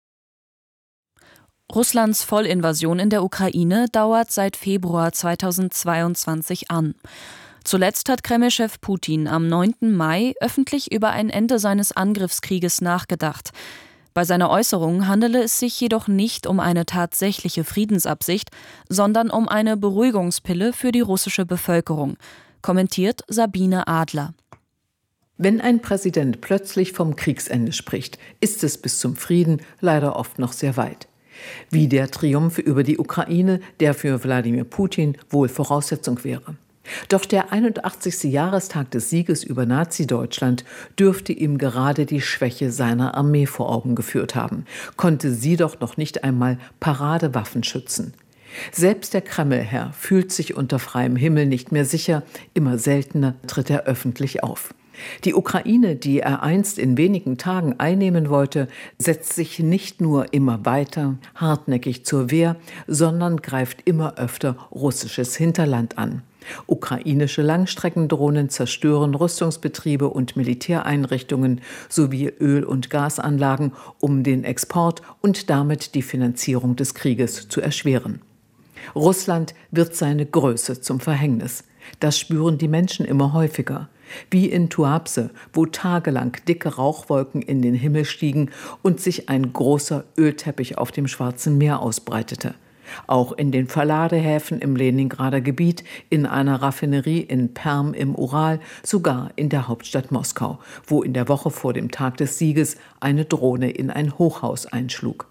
Russlands Vollinvasion in der Ukraine dauert seit Februar 2022 an. Zuletzt hat Kreml-Chef Putin am 9. Mai öffentlich über ein Ende seines Angriffskrieges nachgedacht. Bei seiner Äußerung handele es sich jedoch nicht um eine tatsächliche Friedensabsicht, sondern um eine Beruhigungspille für die russische Bevölkerung, kommentiert Sabine Adler. Wenn ein Präsident plötzlich vom Kriegsende spricht, ist es bis zum Frieden leider oft noch sehr weit. Wie der Triumph über die Ukraine, der für Wladimir Putin wohl Voraussetzung wäre. Doch der 81. Jahrestag des Sieges über Nazi-Deutschland dürfte ihm gerade die Schwäche seiner Armee vor Augen geführt haben. Konnte sie doch noch nicht einmal Paradewaffen schützen. Selbst der Kreml-Herr fühlt sich unter freiem Himmel nicht mehr sicher. Immer seltener tritt er öffentlich auf. Die Ukraine, die er einst in wenigen Tagen einnehmen wollte, setzt sich nicht nur immer weiter hartnäckig zur Wehr, sondern greift immer öfter russisches Hinterland an. Ukrainische Langstreckendrohnen zerstören Rüstungsbetriebe und Militäreinrichtungen sowie Öl- und Gasanlagen, um den Export und damit die Finanzierung des Krieges zu erschweren. Russland wird seine Größe zum Verhängnis. Das spüren die Menschen immer häufiger. Wie in Tuapse, wo tagelang dicke Rauchwolken in den Himmel stiegen und sich ein großer Ölteppich auf dem Schwarzen Meer ausbreitete. Auch in den Verladehäfen im Leningrader Gebiet, in einer Raffinerie in Perm im Ural, sogar in der Hauptstadt Moskau, wo in der Woche vor dem Tag des Sieges eine Drohne in ein Hochhaus einschlug.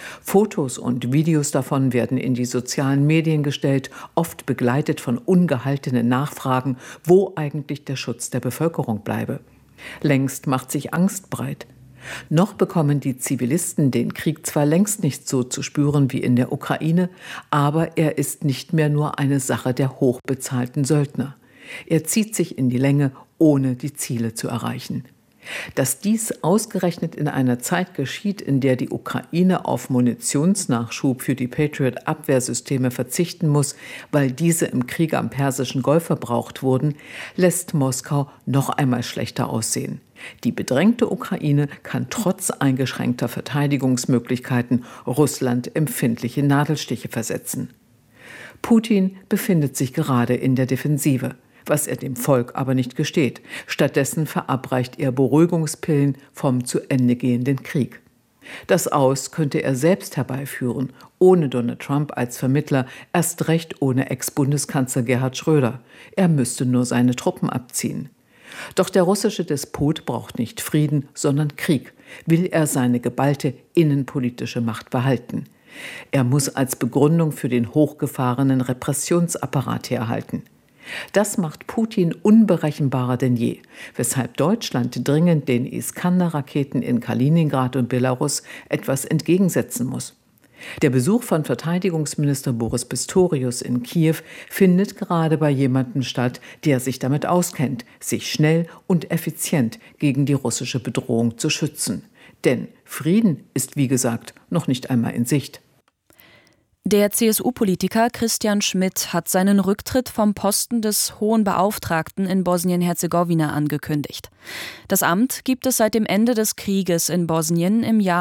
Fotos und Videos davon werden in die sozialen Medien gestellt, oft begleitet von ungehaltenen Nachfragen, wo eigentlich der Schutz der Bevölkerung bleibe. Längst macht sich Angst breit. Noch bekommen die Zivilisten den Krieg zwar längst nicht so zu spüren wie in der Ukraine, aber er ist nicht mehr nur eine Sache der hochbezahlten Söldner. Er zieht sich in die Länge, ohne die Ziele zu erreichen. Dass dies ausgerechnet in einer Zeit geschieht, in der die Ukraine auf Munitionsnachschub für die Patriot-Abwehrsysteme verzichten muss, weil diese im Krieg am Persischen Golf verbraucht wurden, lässt Moskau noch einmal schlechter aussehen. Die bedrängte Ukraine kann trotz eingeschränkter Verteidigungsmöglichkeiten Russland empfindliche Nadelstiche versetzen. Putin befindet sich gerade in der Defensive, was er dem Volk aber nicht gesteht. Stattdessen verabreicht er Beruhigungspillen vom zu Ende gehenden Krieg. Das Aus könnte er selbst herbeiführen, ohne Donald Trump als Vermittler, erst recht ohne Ex-Bundeskanzler Gerhard Schröder. Er müsste nur seine Truppen abziehen. Doch der russische Despot braucht nicht Frieden, sondern Krieg, will er seine geballte innenpolitische Macht behalten. Er muss als Begründung für den hochgefahrenen Repressionsapparat herhalten. Das macht Putin unberechenbarer denn je, weshalb Deutschland dringend den Iskander-Raketen in Kaliningrad und Belarus etwas entgegensetzen muss. Der Besuch von Verteidigungsminister Boris Pistorius in Kiew findet gerade bei jemandem statt, der sich damit auskennt, sich schnell und effizient gegen die russische Bedrohung zu schützen. Denn Frieden ist, wie gesagt, noch nicht einmal in Sicht. Der CSU-Politiker Christian Schmidt hat seinen Rücktritt vom Posten des Hohen Beauftragten in Bosnien-Herzegowina angekündigt. Das Amt gibt es seit dem Ende des Krieges in Bosnien im Jahr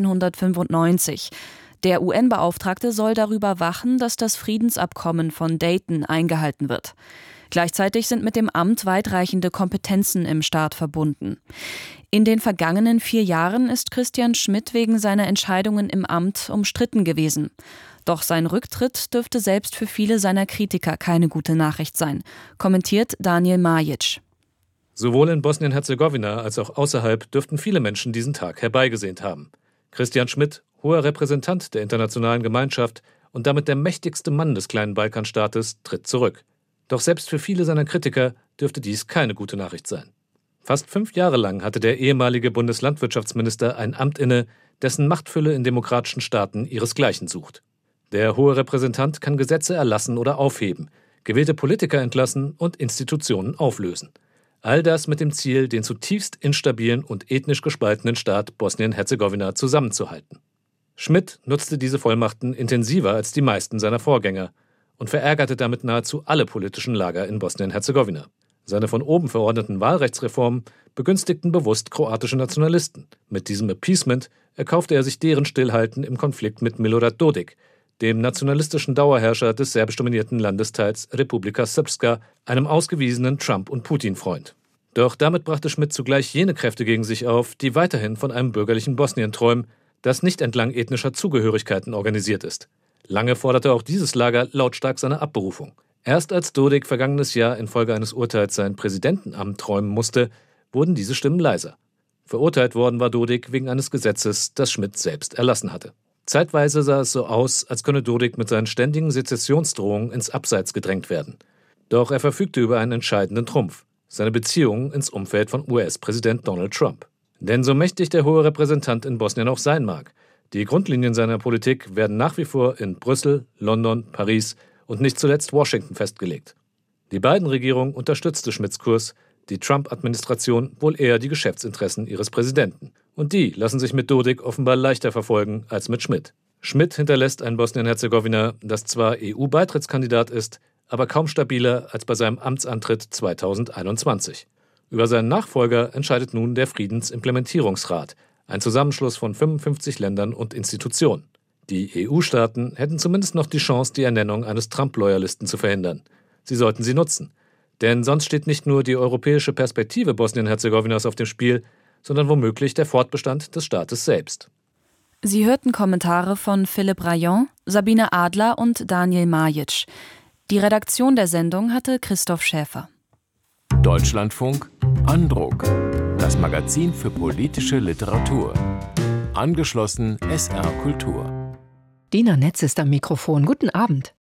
1995. Der UN-Beauftragte soll darüber wachen, dass das Friedensabkommen von Dayton eingehalten wird. Gleichzeitig sind mit dem Amt weitreichende Kompetenzen im Staat verbunden. In den vergangenen 4 Jahren ist Christian Schmidt wegen seiner Entscheidungen im Amt umstritten gewesen. Doch sein Rücktritt dürfte selbst für viele seiner Kritiker keine gute Nachricht sein, kommentiert Daniel Majic. Sowohl in Bosnien-Herzegowina als auch außerhalb dürften viele Menschen diesen Tag herbeigesehnt haben. Christian Schmidt, hoher Repräsentant der internationalen Gemeinschaft und damit der mächtigste Mann des kleinen Balkanstaates, tritt zurück. Doch selbst für viele seiner Kritiker dürfte dies keine gute Nachricht sein. Fast 5 Jahre lang hatte der ehemalige Bundeslandwirtschaftsminister ein Amt inne, dessen Machtfülle in demokratischen Staaten ihresgleichen sucht. Der hohe Repräsentant kann Gesetze erlassen oder aufheben, gewählte Politiker entlassen und Institutionen auflösen. All das mit dem Ziel, den zutiefst instabilen und ethnisch gespaltenen Staat Bosnien-Herzegowina zusammenzuhalten. Schmidt nutzte diese Vollmachten intensiver als die meisten seiner Vorgänger und verärgerte damit nahezu alle politischen Lager in Bosnien-Herzegowina. Seine von oben verordneten Wahlrechtsreformen begünstigten bewusst kroatische Nationalisten. Mit diesem Appeasement erkaufte er sich deren Stillhalten im Konflikt mit Milorad Dodik, dem nationalistischen Dauerherrscher des serbisch dominierten Landesteils Republika Srpska, einem ausgewiesenen Trump- und Putin-Freund. Doch damit brachte Schmidt zugleich jene Kräfte gegen sich auf, die weiterhin von einem bürgerlichen Bosnien träumen, das nicht entlang ethnischer Zugehörigkeiten organisiert ist. Lange forderte auch dieses Lager lautstark seine Abberufung. Erst als Dodik vergangenes Jahr infolge eines Urteils sein Präsidentenamt räumen musste, wurden diese Stimmen leiser. Verurteilt worden war Dodik wegen eines Gesetzes, das Schmidt selbst erlassen hatte. Zeitweise sah es so aus, als könne Dodik mit seinen ständigen Sezessionsdrohungen ins Abseits gedrängt werden. Doch er verfügte über einen entscheidenden Trumpf: seine Beziehungen ins Umfeld von US-Präsident Donald Trump. Denn so mächtig der hohe Repräsentant in Bosnien auch sein mag, die Grundlinien seiner Politik werden nach wie vor in Brüssel, London, Paris und nicht zuletzt Washington festgelegt. Die Biden-Regierung unterstützte Schmidts Kurs, die Trump-Administration wohl eher die Geschäftsinteressen ihres Präsidenten. Und die lassen sich mit Dodik offenbar leichter verfolgen als mit Schmidt. Schmidt hinterlässt ein Bosnien-Herzegowina, das zwar EU-Beitrittskandidat ist, aber kaum stabiler als bei seinem Amtsantritt 2021. Über seinen Nachfolger entscheidet nun der Friedensimplementierungsrat, ein Zusammenschluss von 55 Ländern und Institutionen. Die EU-Staaten hätten zumindest noch die Chance, die Ernennung eines Trump-Loyalisten zu verhindern. Sie sollten sie nutzen. Denn sonst steht nicht nur die europäische Perspektive Bosnien-Herzegowinas auf dem Spiel, sondern womöglich der Fortbestand des Staates selbst. Sie hörten Kommentare von Philipp Rayon, Sabine Adler und Daniel Majic. Die Redaktion der Sendung hatte Christoph Schäfer. Deutschlandfunk Andruck, das Magazin für politische Literatur. Angeschlossen SR Kultur. Dina Netz ist am Mikrofon. Guten Abend.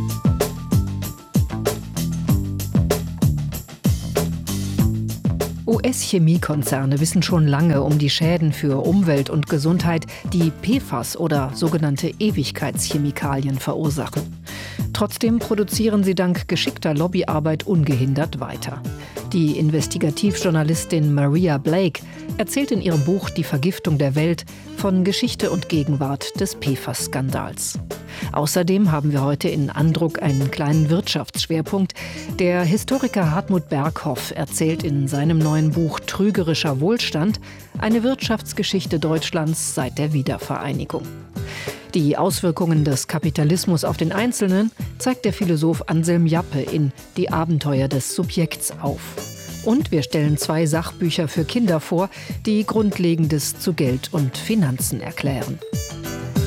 US-Chemiekonzerne wissen schon lange um die Schäden für Umwelt und Gesundheit, die PFAS oder sogenannte Ewigkeitschemikalien verursachen. Trotzdem produzieren sie dank geschickter Lobbyarbeit ungehindert weiter. Die Investigativjournalistin Maria Blake erzählt in ihrem Buch Die Vergiftung der Welt von Geschichte und Gegenwart des PFAS-Skandals. Außerdem haben wir heute in Andruck einen kleinen Wirtschaftsschwerpunkt. Der Historiker Hartmut Berghoff erzählt in seinem neuen Buch Trügerischer Wohlstand eine Wirtschaftsgeschichte Deutschlands seit der Wiedervereinigung. Die Auswirkungen des Kapitalismus auf den Einzelnen zeigt der Philosoph Anselm Jappe in Die Abenteuer des Subjekts auf. Und wir stellen 2 Sachbücher für Kinder vor, die Grundlegendes zu Geld und Finanzen erklären.